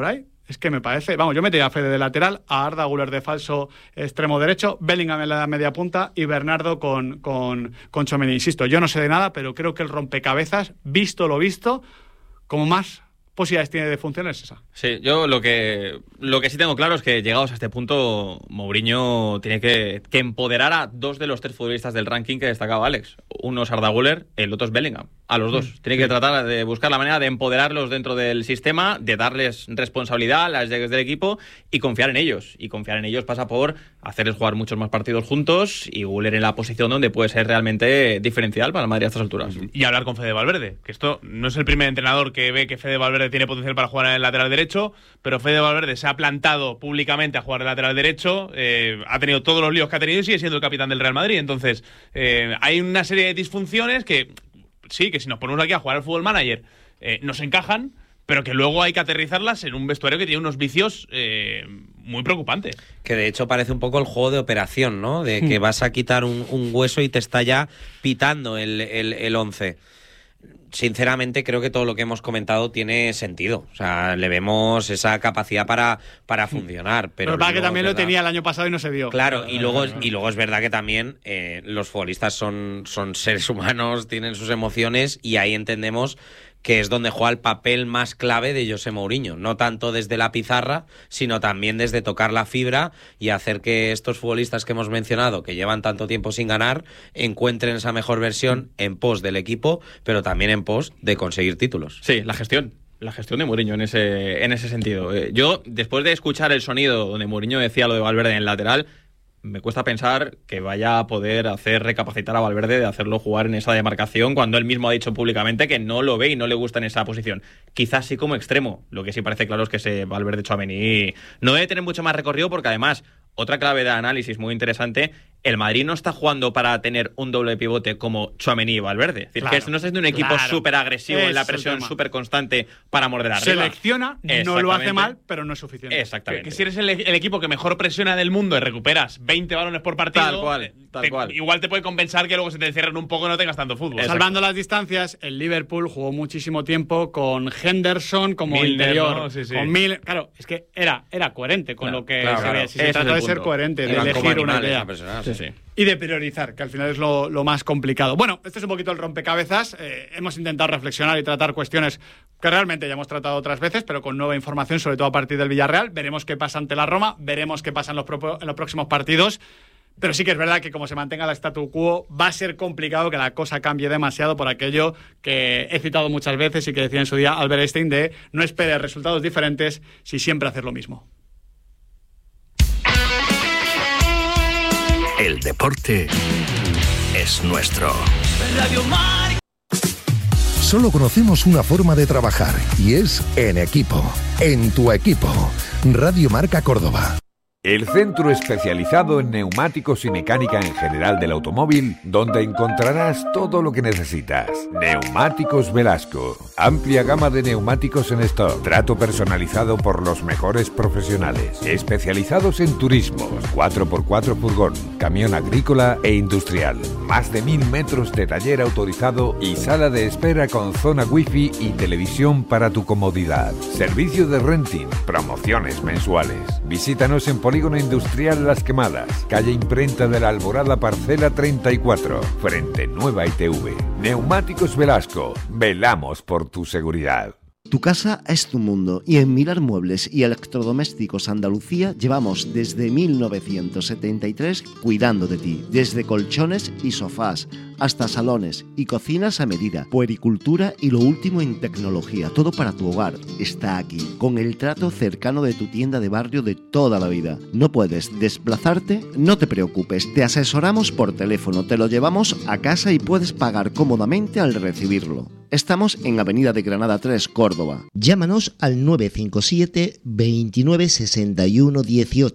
es que me parece... Vamos, yo metería a Fede de lateral, a Arda Güler de falso extremo derecho, Bellingham en la media punta y Bernardo con, con, con Tchouaméni. Insisto, yo no sé de nada, pero creo que el rompecabezas, visto lo visto, como más posibilidades tiene de funcionar es esa. Sí, yo lo que lo que sí tengo claro es que llegados a este punto, Mourinho tiene que, que empoderar a dos de los tres futbolistas del ranking que destacaba Alex. Uno es Arda Güler, el otro es Bellingham. A los dos. Mm. Tiene que tratar de buscar la manera de empoderarlos dentro del sistema, de darles responsabilidad a las llegues del equipo y confiar en ellos. Y confiar en ellos pasa por hacerles jugar muchos más partidos juntos y Güler en la posición donde puede ser realmente diferencial para el Madrid a estas alturas. Y hablar con Fede Valverde, que esto no es el primer entrenador que ve que Fede Valverde tiene potencial para jugar en el lateral derecho, pero Fede Valverde se ha plantado públicamente a jugar el lateral derecho, eh, ha tenido todos los líos que ha tenido y sigue siendo el capitán del Real Madrid. Entonces, eh, hay una serie de disfunciones que, sí, que si nos ponemos aquí a jugar al Fútbol Manager, eh, nos encajan, pero que luego hay que aterrizarlas en un vestuario que tiene unos vicios eh, muy preocupantes. Que de hecho parece un poco el juego de operación, ¿no? De que vas a quitar un, un hueso y te está ya pitando el, el, el once. Sinceramente creo que todo lo que hemos comentado tiene sentido. O sea, le vemos esa capacidad para, para funcionar. Pero, pero para que también lo tenía el año pasado y no se vio. Claro, y luego, y luego es verdad que también eh, los futbolistas son, son seres humanos, tienen sus emociones y ahí entendemos que es donde juega el papel más clave de José Mourinho, no tanto desde la pizarra, sino también desde tocar la fibra y hacer que estos futbolistas que hemos mencionado, que llevan tanto tiempo sin ganar, encuentren esa mejor versión en pos del equipo, pero también en pos de conseguir títulos. Sí, la gestión. La gestión de Mourinho en ese, en ese sentido. Yo, después de escuchar el sonido donde Mourinho decía lo de Valverde en el lateral, me cuesta pensar que vaya a poder hacer recapacitar a Valverde de hacerlo jugar en esa demarcación cuando él mismo ha dicho públicamente que no lo ve y no le gusta en esa posición. Quizás sí como extremo. Lo que sí parece claro es que ese Valverde Tchouaméni no debe tener mucho más recorrido porque además, otra clave de análisis muy interesante, el Madrid no está jugando para tener un doble pivote como Tchouaméni y Valverde. Es decir, claro, que no es de un equipo claro. súper agresivo en la presión súper constante para morder arriba. Selecciona, no lo hace mal, pero no es suficiente. Exactamente. Que, que si eres el, el equipo que mejor presiona del mundo y recuperas veinte balones por partido, tal cual, tal te, cual. igual te puede compensar que luego se te encierren un poco y no tengas tanto fútbol. Exacto. Salvando las distancias, el Liverpool jugó muchísimo tiempo con Henderson como Milner, interior. ¿no? Sí, sí. Con Mil, claro, es que era, era coherente con claro, lo que claro, se claro. ve. Si se trata de ser coherente, de elegir una idea. Sí, sí. Y de priorizar, que al final es lo, lo más complicado. Bueno, este es un poquito el rompecabezas. Eh, hemos intentado reflexionar y tratar cuestiones que realmente ya hemos tratado otras veces, pero con nueva información, sobre todo a partir del Villarreal. Veremos qué pasa ante la Roma, veremos qué pasa en los, pro- en los próximos partidos. Pero sí que es verdad que como se mantenga la statu quo, va a ser complicado que la cosa cambie demasiado por aquello que he citado muchas veces y que decía en su día Albert Einstein de no esperes resultados diferentes si siempre haces lo mismo. El deporte es nuestro. Radio Marca. Solo conocemos una forma de trabajar y es en equipo. En tu equipo. Radio Marca Córdoba. El centro especializado en neumáticos y mecánica en general del automóvil, donde encontrarás todo lo que necesitas. Neumáticos Velasco. Amplia gama de neumáticos en stock. Trato personalizado por los mejores profesionales. Especializados en turismos, cuatro por cuatro furgón, camión agrícola e industrial. Más de mil metros de taller autorizado y sala de espera con zona wifi y televisión para tu comodidad. Servicio de renting, promociones mensuales. Visítanos en Polígono Industrial Las Quemadas, calle Imprenta de la Alborada, parcela treinta y cuatro, frente Nueva I T V. Neumáticos Velasco, velamos por tu seguridad. Tu casa es tu mundo y en Mirar Muebles y Electrodomésticos Andalucía llevamos desde mil novecientos setenta y tres cuidando de ti, desde colchones y sofás hasta salones y cocinas a medida, puericultura y lo último en tecnología, todo para tu hogar está aquí, con el trato cercano de tu tienda de barrio de toda la vida. ¿No puedes desplazarte? No te preocupes, te asesoramos por teléfono, te lo llevamos a casa y puedes pagar cómodamente al recibirlo. Estamos en Avenida de Granada tres, Córdoba. Llámanos al nueve cinco siete, veintinueve, sesenta y uno, dieciocho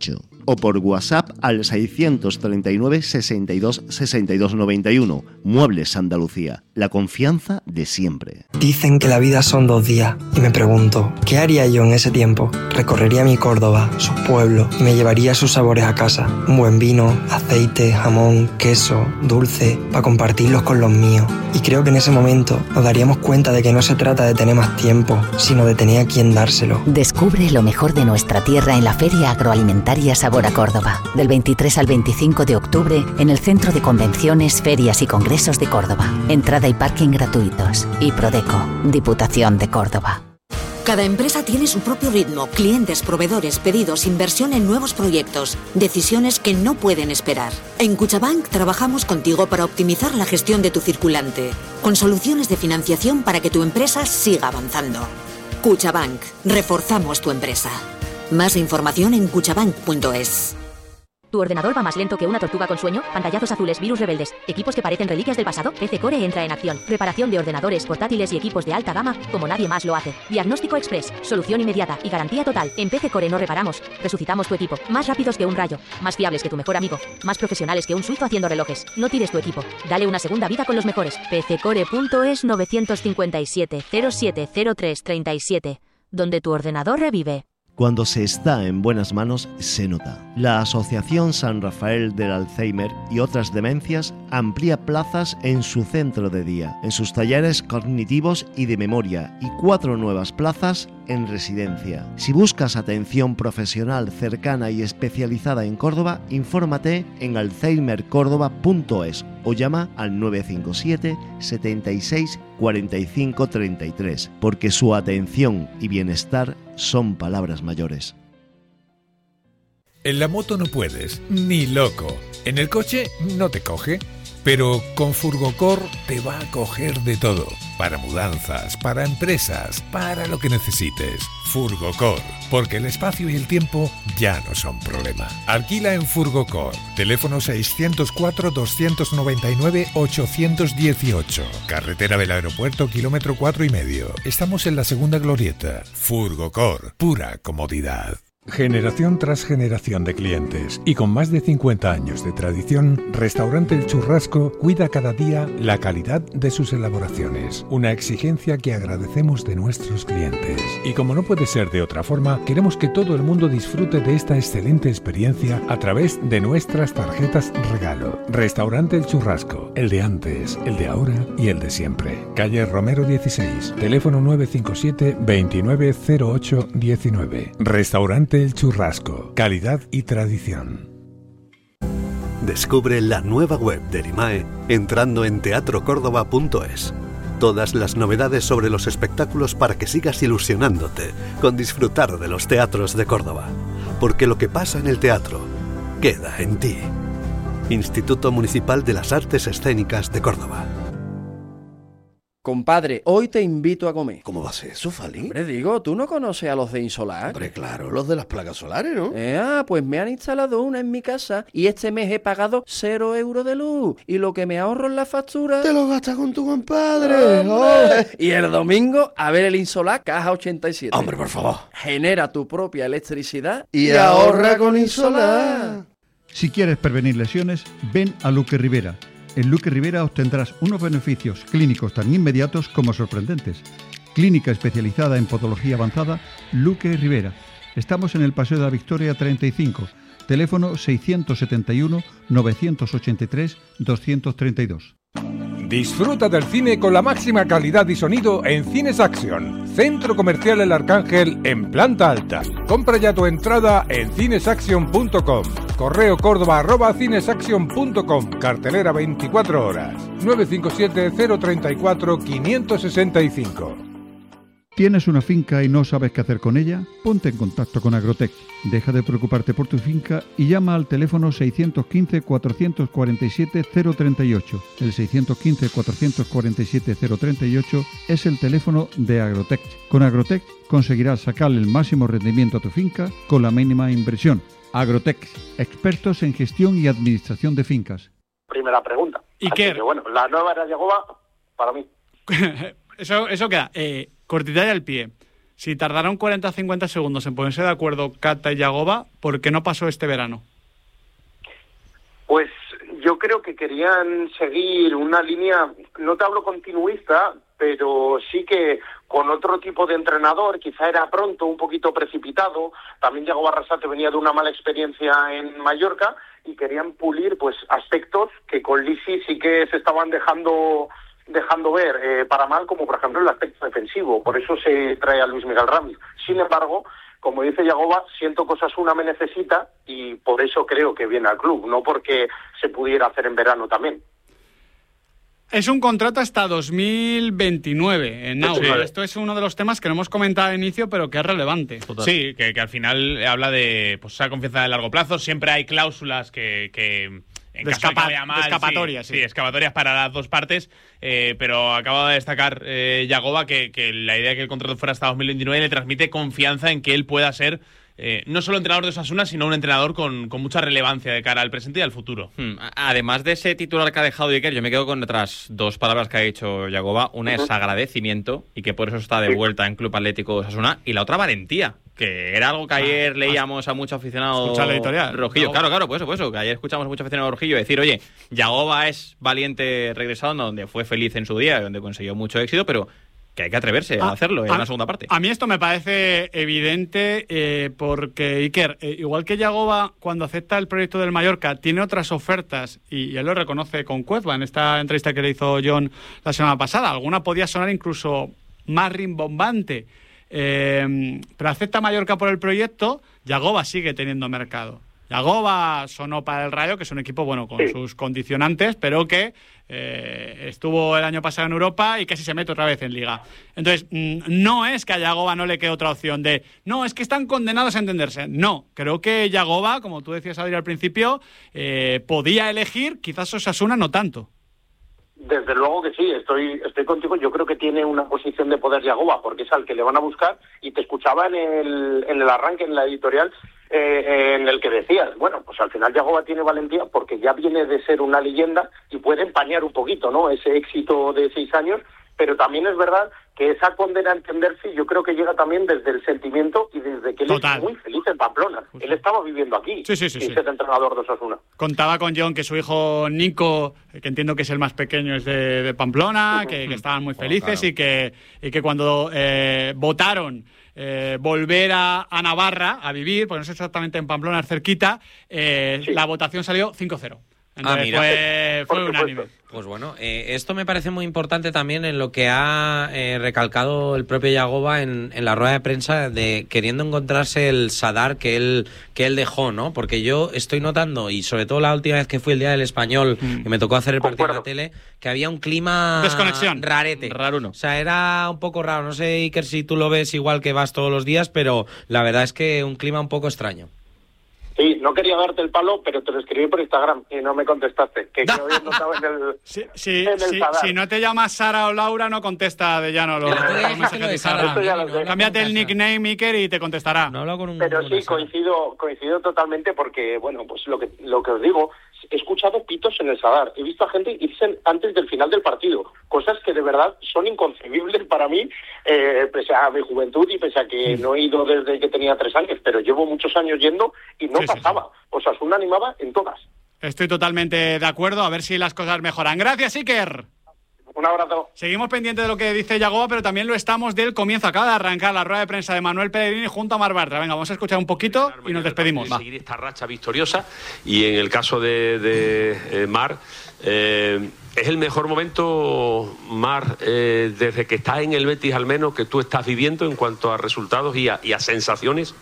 o por WhatsApp al seiscientos treinta y nueve, sesenta y dos, sesenta y dos noventa y uno. Muebles Andalucía, la confianza de siempre. Dicen que la vida son dos días y me pregunto, ¿qué haría yo en ese tiempo? Recorrería mi Córdoba, sus pueblos y me llevaría sus sabores a casa. Un buen vino, aceite, jamón, queso, dulce, para compartirlos con los míos. Y creo que en ese momento nos daríamos cuenta de que no se trata de tener más tiempo, sino de tener a quien dárselo. Descubre lo mejor de nuestra tierra en la Feria Agroalimentaria Sabor a Córdoba, del veintitrés al veinticinco de octubre en el Centro de Convenciones, Ferias y Congresos de Córdoba. Entrada y parking gratuitos. Y Prodeco, Diputación de Córdoba. Cada empresa tiene su propio ritmo, clientes, proveedores, pedidos, inversión en nuevos proyectos, decisiones que no pueden esperar. En Cuchabank trabajamos contigo para optimizar la gestión de tu circulante, con soluciones de financiación para que tu empresa siga avanzando. Cuchabank, reforzamos tu empresa. Más información en cuchabank punto es. ¿Tu ordenador va más lento que una tortuga con sueño? Pantallazos azules, virus rebeldes, equipos que parecen reliquias del pasado. P C Core entra en acción. Reparación de ordenadores, portátiles y equipos de alta gama como nadie más lo hace. Diagnóstico express, solución inmediata y garantía total. En P C Core no reparamos, resucitamos tu equipo. Más rápidos que un rayo, más fiables que tu mejor amigo, más profesionales que un suizo haciendo relojes. No tires tu equipo, dale una segunda vida con los mejores. P C core punto es nueve cinco siete, cero siete cero tres tres siete, donde tu ordenador revive. Cuando se está en buenas manos, se nota. La Asociación San Rafael del Alzheimer y otras demencias amplía plazas en su centro de día, en sus talleres cognitivos y de memoria, y cuatro nuevas plazas en residencia. Si buscas atención profesional cercana y especializada en Córdoba, infórmate en alzheimer córdoba punto es o llama al nueve cinco siete, setenta y seis, cuarenta y cinco, treinta y tres, porque su atención y bienestar son palabras mayores. En la moto no puedes, ni loco. En el coche no te coge. Pero con Furgocor te va a coger de todo. Para mudanzas, para empresas, para lo que necesites. Furgocor, porque el espacio y el tiempo ya no son problema. Alquila en Furgocor. Teléfono seiscientos cuatro, doscientos noventa y nueve, ochocientos dieciocho. Carretera del Aeropuerto, kilómetro cuatro y medio. Estamos en la segunda glorieta. Furgocor, pura comodidad. Generación tras generación de clientes y con más de cincuenta años de tradición, Restaurante El Churrasco cuida cada día la calidad de sus elaboraciones, una exigencia que agradecemos de nuestros clientes. Y como no puede ser de otra forma, queremos que todo el mundo disfrute de esta excelente experiencia a través de nuestras tarjetas regalo. Restaurante El Churrasco, el de antes, el de ahora y el de siempre. Calle Romero dieciséis, teléfono nueve cinco siete, veintinueve cero ocho diecinueve. Restaurante El Churrasco, calidad y tradición. Descubre la nueva web de Erimae entrando en teatro córdoba punto es. Todas las novedades sobre los espectáculos para que sigas ilusionándote con disfrutar de los teatros de Córdoba. Porque lo que pasa en el teatro queda en ti. Instituto Municipal de las Artes Escénicas de Córdoba. Compadre, hoy te invito a comer. ¿Cómo va a ser eso, Fali? Hombre, digo, ¿tú no conoces a los de Insolar? Hombre, claro, los de las placas solares, ¿no? Eh, ah, pues me han instalado una en mi casa y este mes he pagado cero euros de luz. Y lo que me ahorro en la factura... ¡Te lo gastas con tu compadre! ¡Hombre! Y el domingo, a ver el Insolar Caja ochenta y siete. ¡Hombre, por favor! Genera tu propia electricidad y, y ahorra con Insolar. Si quieres prevenir lesiones, ven a Luque Rivera. En Luque Rivera obtendrás unos beneficios clínicos tan inmediatos como sorprendentes. Clínica especializada en podología avanzada, Luque Rivera. Estamos en el Paseo de la Victoria treinta y cinco, teléfono seiscientos setenta y uno, novecientos ochenta y tres, doscientos treinta y dos. Disfruta del cine con la máxima calidad y sonido en Cines Action, Centro Comercial El Arcángel en planta alta. Compra ya tu entrada en cinesaction punto com. Correo córdoba arroba cinesaction punto com. Cartelera veinticuatro horas. nueve cinco siete, cero tres cuatro, cinco seis cinco. ¿Tienes una finca y no sabes qué hacer con ella? Ponte en contacto con Agrotech. Deja de preocuparte por tu finca y llama al teléfono seiscientos quince, cuatrocientos cuarenta y siete, cero treinta y ocho. El seiscientos quince, cuatrocientos cuarenta y siete, cero treinta y ocho es el teléfono de Agrotech. Con Agrotech conseguirás sacarle el máximo rendimiento a tu finca con la mínima inversión. Agrotech, expertos en gestión y administración de fincas. Primera pregunta. Iker. Que, bueno, la nueva era Yagoba para mí. eso, eso queda. Eh, cortita al pie. si tardaron cuarenta a cincuenta segundos en ponerse de acuerdo Cata y Yagoba, ¿por qué no pasó este verano? Pues yo creo que querían seguir una línea, no te hablo continuista, pero sí que con otro tipo de entrenador, quizá era pronto, un poquito precipitado. También Yagoba Arrasate venía de una mala experiencia en Mallorca y querían pulir pues aspectos que con Lisi sí que se estaban dejando dejando ver eh, para mal, como por ejemplo el aspecto defensivo. Por eso se trae a Luis Miguel Ramis. Sin embargo, como dice Yagoba, siento que Osasuna me necesita y por eso creo que viene al club, no porque se pudiera hacer en verano también. Es un contrato hasta dos mil veintinueve en Nauta. Sí. Esto es uno de los temas que no hemos comentado al inicio, pero que es relevante. Total. Sí, que, que al final habla de pues, esa confianza de largo plazo. Siempre hay cláusulas que... que en de, caso escapa, de, que vaya mal, de escapatorias, sí, sí. sí, escapatorias para las dos partes, eh, pero acaba de destacar eh, Yagoba que, que la idea de que el contrato fuera hasta dos mil veintinueve le transmite confianza en que él pueda ser eh, no solo entrenador de Osasuna, sino un entrenador con, con mucha relevancia de cara al presente y al futuro. Hmm. Además de ese titular que ha dejado Iker, yo me quedo con otras dos palabras que ha dicho Yagoba. Una es agradecimiento, y que por eso está de vuelta en Club Atlético Osasuna, y la otra valentía, que era algo que ayer leíamos a muchos aficionados Escucha la editorial. rojillo. No. Claro, claro, por eso, por eso, que ayer escuchamos a muchos aficionados rojillo decir, oye, Yagoba es valiente regresando, donde fue feliz en su día, donde consiguió mucho éxito, pero que hay que atreverse a, a hacerlo en a, la segunda parte. A mí esto me parece evidente eh, porque, Iker, eh, igual que Yagoba, cuando acepta el proyecto del Mallorca, tiene otras ofertas, y, y él lo reconoce con Cuezba en esta entrevista que le hizo John la semana pasada. Alguna podía sonar incluso más rimbombante. Eh, pero acepta Mallorca por el proyecto, Yagoba sigue teniendo mercado. Yagoba sonó para el Rayo, que es un equipo bueno con sí. sus condicionantes, pero que eh, estuvo el año pasado en Europa y casi se mete otra vez en Liga. Entonces, mmm, no es que a Yagoba no le quede otra opción de no, es que están condenados a entenderse. No, creo que Yagoba, como tú decías, Adri, al principio, eh, podía elegir, quizás Osasuna no tanto. Desde luego que sí, estoy estoy contigo. Yo creo que tiene una posición de poder Yagoba, porque es al que le van a buscar. Y te escuchaba en el, en el arranque, en la editorial, eh, en el que decías, bueno, pues al final Yagoba tiene valentía porque ya viene de ser una leyenda y puede empañar un poquito, ¿no?, ese éxito de seis años. Pero también es verdad que esa condena a entenderse yo creo que llega también desde el sentimiento y desde que él Total. es muy feliz en Pamplona. Justo. Él estaba viviendo aquí, sí, sí, sí, y sí. es entrenador de Osasuna. Contaba con John que su hijo Nico, que entiendo que es el más pequeño, es de, de Pamplona, uh-huh. que, que estaban muy felices oh, claro. y, que, y que cuando eh, votaron eh, volver a, a Navarra a vivir, porque no sé exactamente en Pamplona, es cerquita, eh, sí. la votación salió cinco cero. Entonces, ah, mira. Fue, fue unánime. Pues bueno, eh, esto me parece muy importante también en lo que ha eh, recalcado el propio Yagoba en, en la rueda de prensa, de queriendo encontrarse el Sadar que él que él dejó, ¿no? Porque yo estoy notando, y sobre todo la última vez que fui el Día del Español, mm. y me tocó hacer el partido en la tele, que había un clima... Desconexión. Rarete. Raro no. O sea, era un poco raro. No sé, Iker, si tú lo ves igual que vas todos los días, pero la verdad es que un clima un poco extraño. Sí, no quería darte el palo, pero te lo escribí por Instagram y no me contestaste. Que creo que no estaba en el, sí, sí, en el sí, si no te llamas Sara o Laura, no contesta de llano los mensajes de Sara. Cámbiate el nickname, Iker, y te contestará. No hablo con un pero sí, coincido coincido totalmente porque, bueno, pues lo que lo que os digo, he escuchado pitos en el Sadar. He visto a gente irse antes del final del partido. Cosas que de verdad son inconcebibles para mí, eh, pese a mi juventud y pese a que no he ido desde que tenía tres años, pero llevo muchos años yendo y no sí, pasaba. Sí, sí. Osasuna animaba en todas. Estoy totalmente de acuerdo, a ver si las cosas mejoran. Gracias, Iker. Un abrazo. Seguimos pendientes de lo que dice Yagoba, pero también lo estamos del comienzo. Acaba de arrancar la rueda de prensa de Manuel Pellegrini junto a Mar Bartra. Venga, vamos a escuchar un poquito y nos despedimos. Seguir esta racha victoriosa, y en el caso de, de eh, Mar, eh, es el mejor momento, Mar, eh, desde que estás en el Betis al menos, que tú estás viviendo en cuanto a resultados y a, y a sensaciones.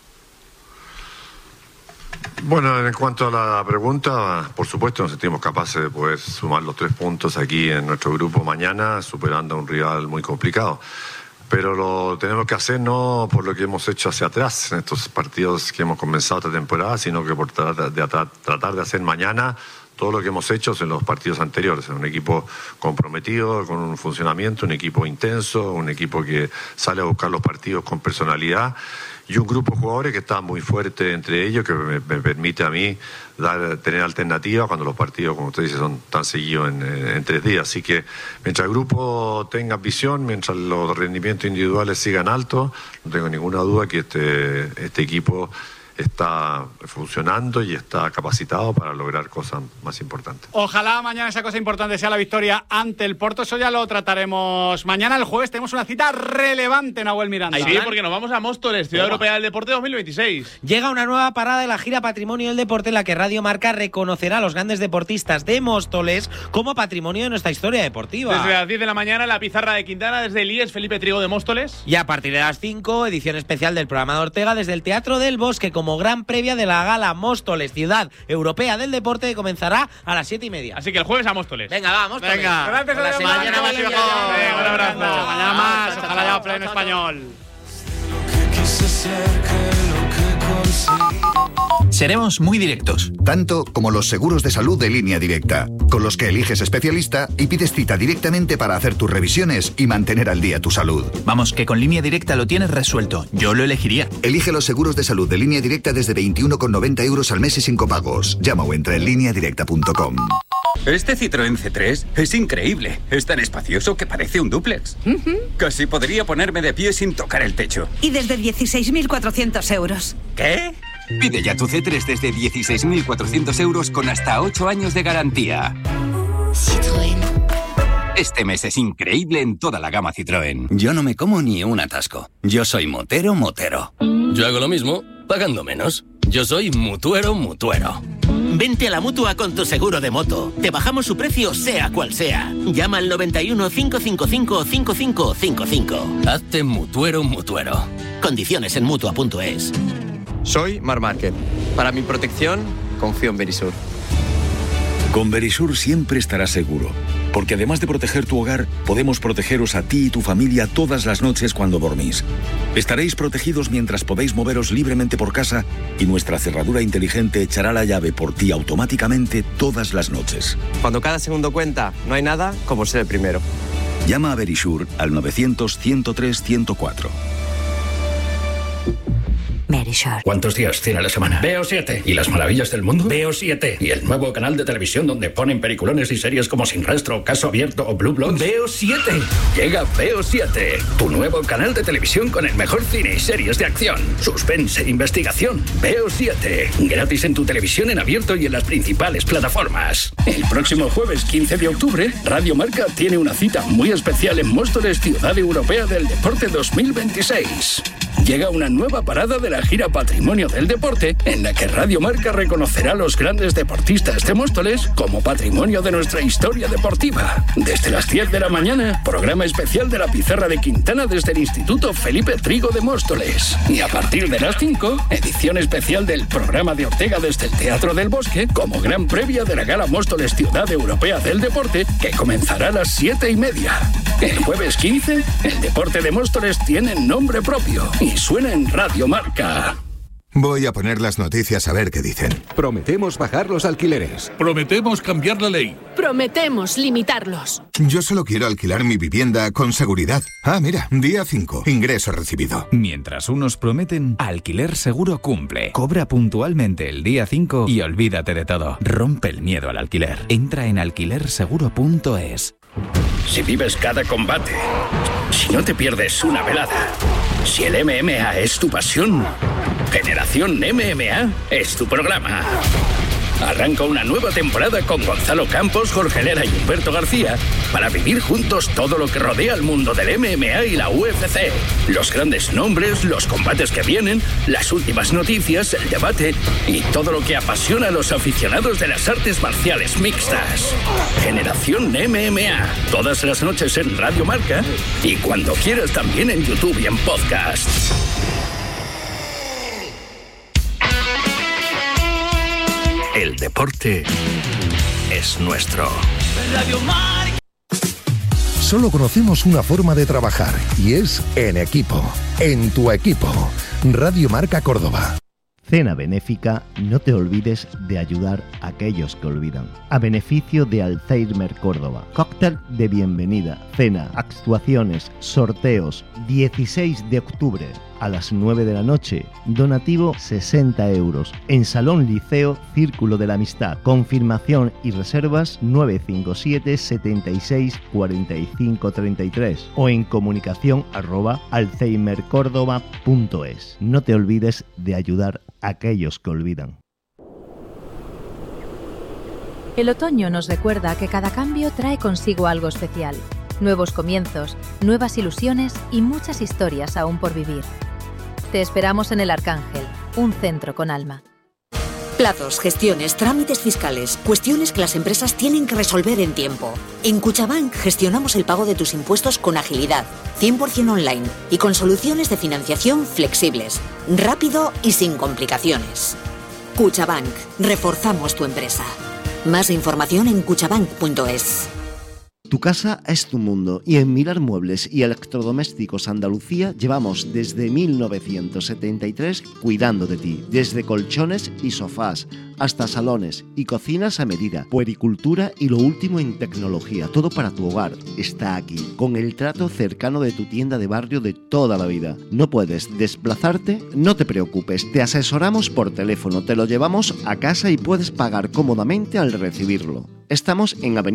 Bueno, en cuanto a la pregunta, por supuesto nos sentimos capaces de poder sumar los tres puntos aquí en nuestro grupo mañana, superando a un rival muy complicado. Pero lo tenemos que hacer no por lo que hemos hecho hacia atrás en estos partidos que hemos comenzado esta temporada, sino que por tratar de, tratar de hacer mañana todo lo que hemos hecho en los partidos anteriores. Un equipo comprometido, con un funcionamiento, un equipo intenso, un equipo que sale a buscar los partidos con personalidad. y un grupo de jugadores que está muy fuerte entre ellos, que me, me permite a mí dar, tener alternativas cuando los partidos, como usted dice, son tan seguidos en, en tres días. Así que mientras el grupo tenga visión, mientras los rendimientos individuales sigan altos, no tengo ninguna duda que este, este equipo está funcionando y está capacitado para lograr cosas más importantes. Ojalá mañana esa cosa importante sea la victoria ante el Porto. Eso ya lo trataremos mañana. El jueves tenemos una cita relevante, Nahuel Miranda. Sí, porque nos vamos a Móstoles, Ciudad Opa. Europea del Deporte dos mil veintiséis. Llega una nueva parada de la gira Patrimonio del Deporte, en la que Radio Marca reconocerá a los grandes deportistas de Móstoles como patrimonio de nuestra historia deportiva. Desde las diez de la mañana, la pizarra de Quintana, desde el I E S Felipe Trigo de Móstoles. Y a partir de las cinco, edición especial del programa de Ortega desde el Teatro del Bosque, como gran previa de la gala Móstoles, Ciudad Europea del Deporte, que comenzará a las siete y media. Así que el jueves a Móstoles. Venga, va, Móstoles. Venga, gracias. Hola, Mañana, mañana más y mejor. Venga, Un abrazo. Mañana más. Ojalá haya play en español. Seremos muy directos. Tanto como los seguros de salud de Línea Directa, con los que eliges especialista y pides cita directamente para hacer tus revisiones y mantener al día tu salud. Vamos, que con Línea Directa lo tienes resuelto. Yo lo elegiría. Elige los seguros de salud de Línea Directa desde veintiuno con noventa euros al mes y sin copagos. Llama o entra en línea directa punto com. Este Citroën C tres es increíble. Es tan espacioso que parece un dúplex. Uh-huh. Casi podría ponerme de pie sin tocar el techo. Y desde dieciséis mil cuatrocientos euros. ¿Qué? Pide ya tu C tres desde dieciséis mil cuatrocientos euros con hasta ocho años de garantía. Citroën. Este mes es increíble en toda la gama Citroën. Yo no me como ni un atasco. Yo soy motero, motero. Yo hago lo mismo, pagando menos. Yo soy mutuero, mutuero. Vente a la Mutua con tu seguro de moto. Te bajamos su precio sea cual sea. Llama al noventa y uno, cinco cinco cinco, cinco cinco cinco cinco. Hazte mutuero, mutuero. Condiciones en Mutua punto es. Soy Mar Márquez. Para mi protección, confío en Verisur. Con Verisur siempre estarás seguro, porque además de proteger tu hogar, podemos protegeros a ti y tu familia todas las noches cuando dormís. Estaréis protegidos mientras podéis moveros libremente por casa y nuestra cerradura inteligente echará la llave por ti automáticamente todas las noches. Cuando cada segundo cuenta, no hay nada como ser el primero. Llama a Verisur al novecientos, ciento tres, ciento cuatro. ¿Cuántos días tiene la semana? Veo siete. ¿Y las maravillas del mundo? Veo siete. ¿Y el nuevo canal de televisión donde ponen peliculones y series como Sin Rastro, Caso Abierto o Blue Bloods? Veo siete. Llega Veo siete, tu nuevo canal de televisión con el mejor cine y series de acción, suspense e investigación. Veo siete. Gratis en tu televisión en abierto y en las principales plataformas. El próximo jueves quince de octubre, Radio Marca tiene una cita muy especial en Móstoles, Ciudad Europea del Deporte dos mil veintiséis. Llega una nueva parada de la gira Patrimonio del Deporte, en la que Radio Marca reconocerá a los grandes deportistas de Móstoles como patrimonio de nuestra historia deportiva. Desde las diez de la mañana, programa especial de la pizarra de Quintana desde el Instituto Felipe Trigo de Móstoles. Y a partir de las cinco, edición especial del programa de Ortega desde el Teatro del Bosque, como gran previa de la gala Móstoles Ciudad Europea del Deporte, que comenzará a las siete y media. El jueves quince, el deporte de Móstoles tiene nombre propio y suena en Radio Marca. Voy a poner las noticias a ver qué dicen. Prometemos bajar los alquileres. Prometemos cambiar la ley. Prometemos limitarlos. Yo solo quiero alquilar mi vivienda con seguridad. Ah, mira, día cinco, ingreso recibido. Mientras unos prometen, Alquiler Seguro cumple. Cobra puntualmente el día cinco y olvídate de todo. Rompe el miedo al alquiler. Entra en alquiler seguro punto es. Si vives cada combate, si no te pierdes una velada, si el M M A es tu pasión, Generación M M A es tu programa. Arranca una nueva temporada con Gonzalo Campos, Jorge Lera y Humberto García para vivir juntos todo lo que rodea al mundo del M M A y la U F C. Los grandes nombres, los combates que vienen, las últimas noticias, el debate y todo lo que apasiona a los aficionados de las artes marciales mixtas. Generación M M A, todas las noches en Radio Marca y cuando quieras también en YouTube y en podcast. El deporte es nuestro. Radio Marca. Solo conocemos una forma de trabajar y es en equipo. En tu equipo. Radio Marca Córdoba. Cena benéfica, no te olvides de ayudar a aquellos que olvidan. A beneficio de Alzheimer Córdoba. Cóctel de bienvenida, cena, actuaciones, sorteos. dieciséis de octubre. a las nueve de la noche. Donativo sesenta euros. En Salón Liceo, Círculo de la Amistad. Confirmación y reservas nueve cinco siete, setenta y seis, cuarenta y cinco, treinta y tres o en comunicación arroba alzheimercórdoba punto es. No te olvides de ayudar a aquellos que olvidan. El otoño nos recuerda que cada cambio trae consigo algo especial. Nuevos comienzos, nuevas ilusiones y muchas historias aún por vivir. Te esperamos en El Arcángel, un centro con alma. Plazos, gestiones, trámites fiscales, cuestiones que las empresas tienen que resolver en tiempo. En Cuchabank gestionamos el pago de tus impuestos con agilidad, cien por ciento online y con soluciones de financiación flexibles, rápido y sin complicaciones. Cuchabank, reforzamos tu empresa. Más información en cuchabank punto es. Tu casa es tu mundo y en Mirar Muebles y Electrodomésticos Andalucía llevamos desde mil novecientos setenta y tres cuidando de ti, desde colchones y sofás hasta salones y cocinas a medida, puericultura y lo último en tecnología, todo para tu hogar está aquí, con el trato cercano de tu tienda de barrio de toda la vida. ¿No puedes desplazarte? No te preocupes, te asesoramos por teléfono, te lo llevamos a casa y puedes pagar cómodamente al recibirlo. Estamos en Avenida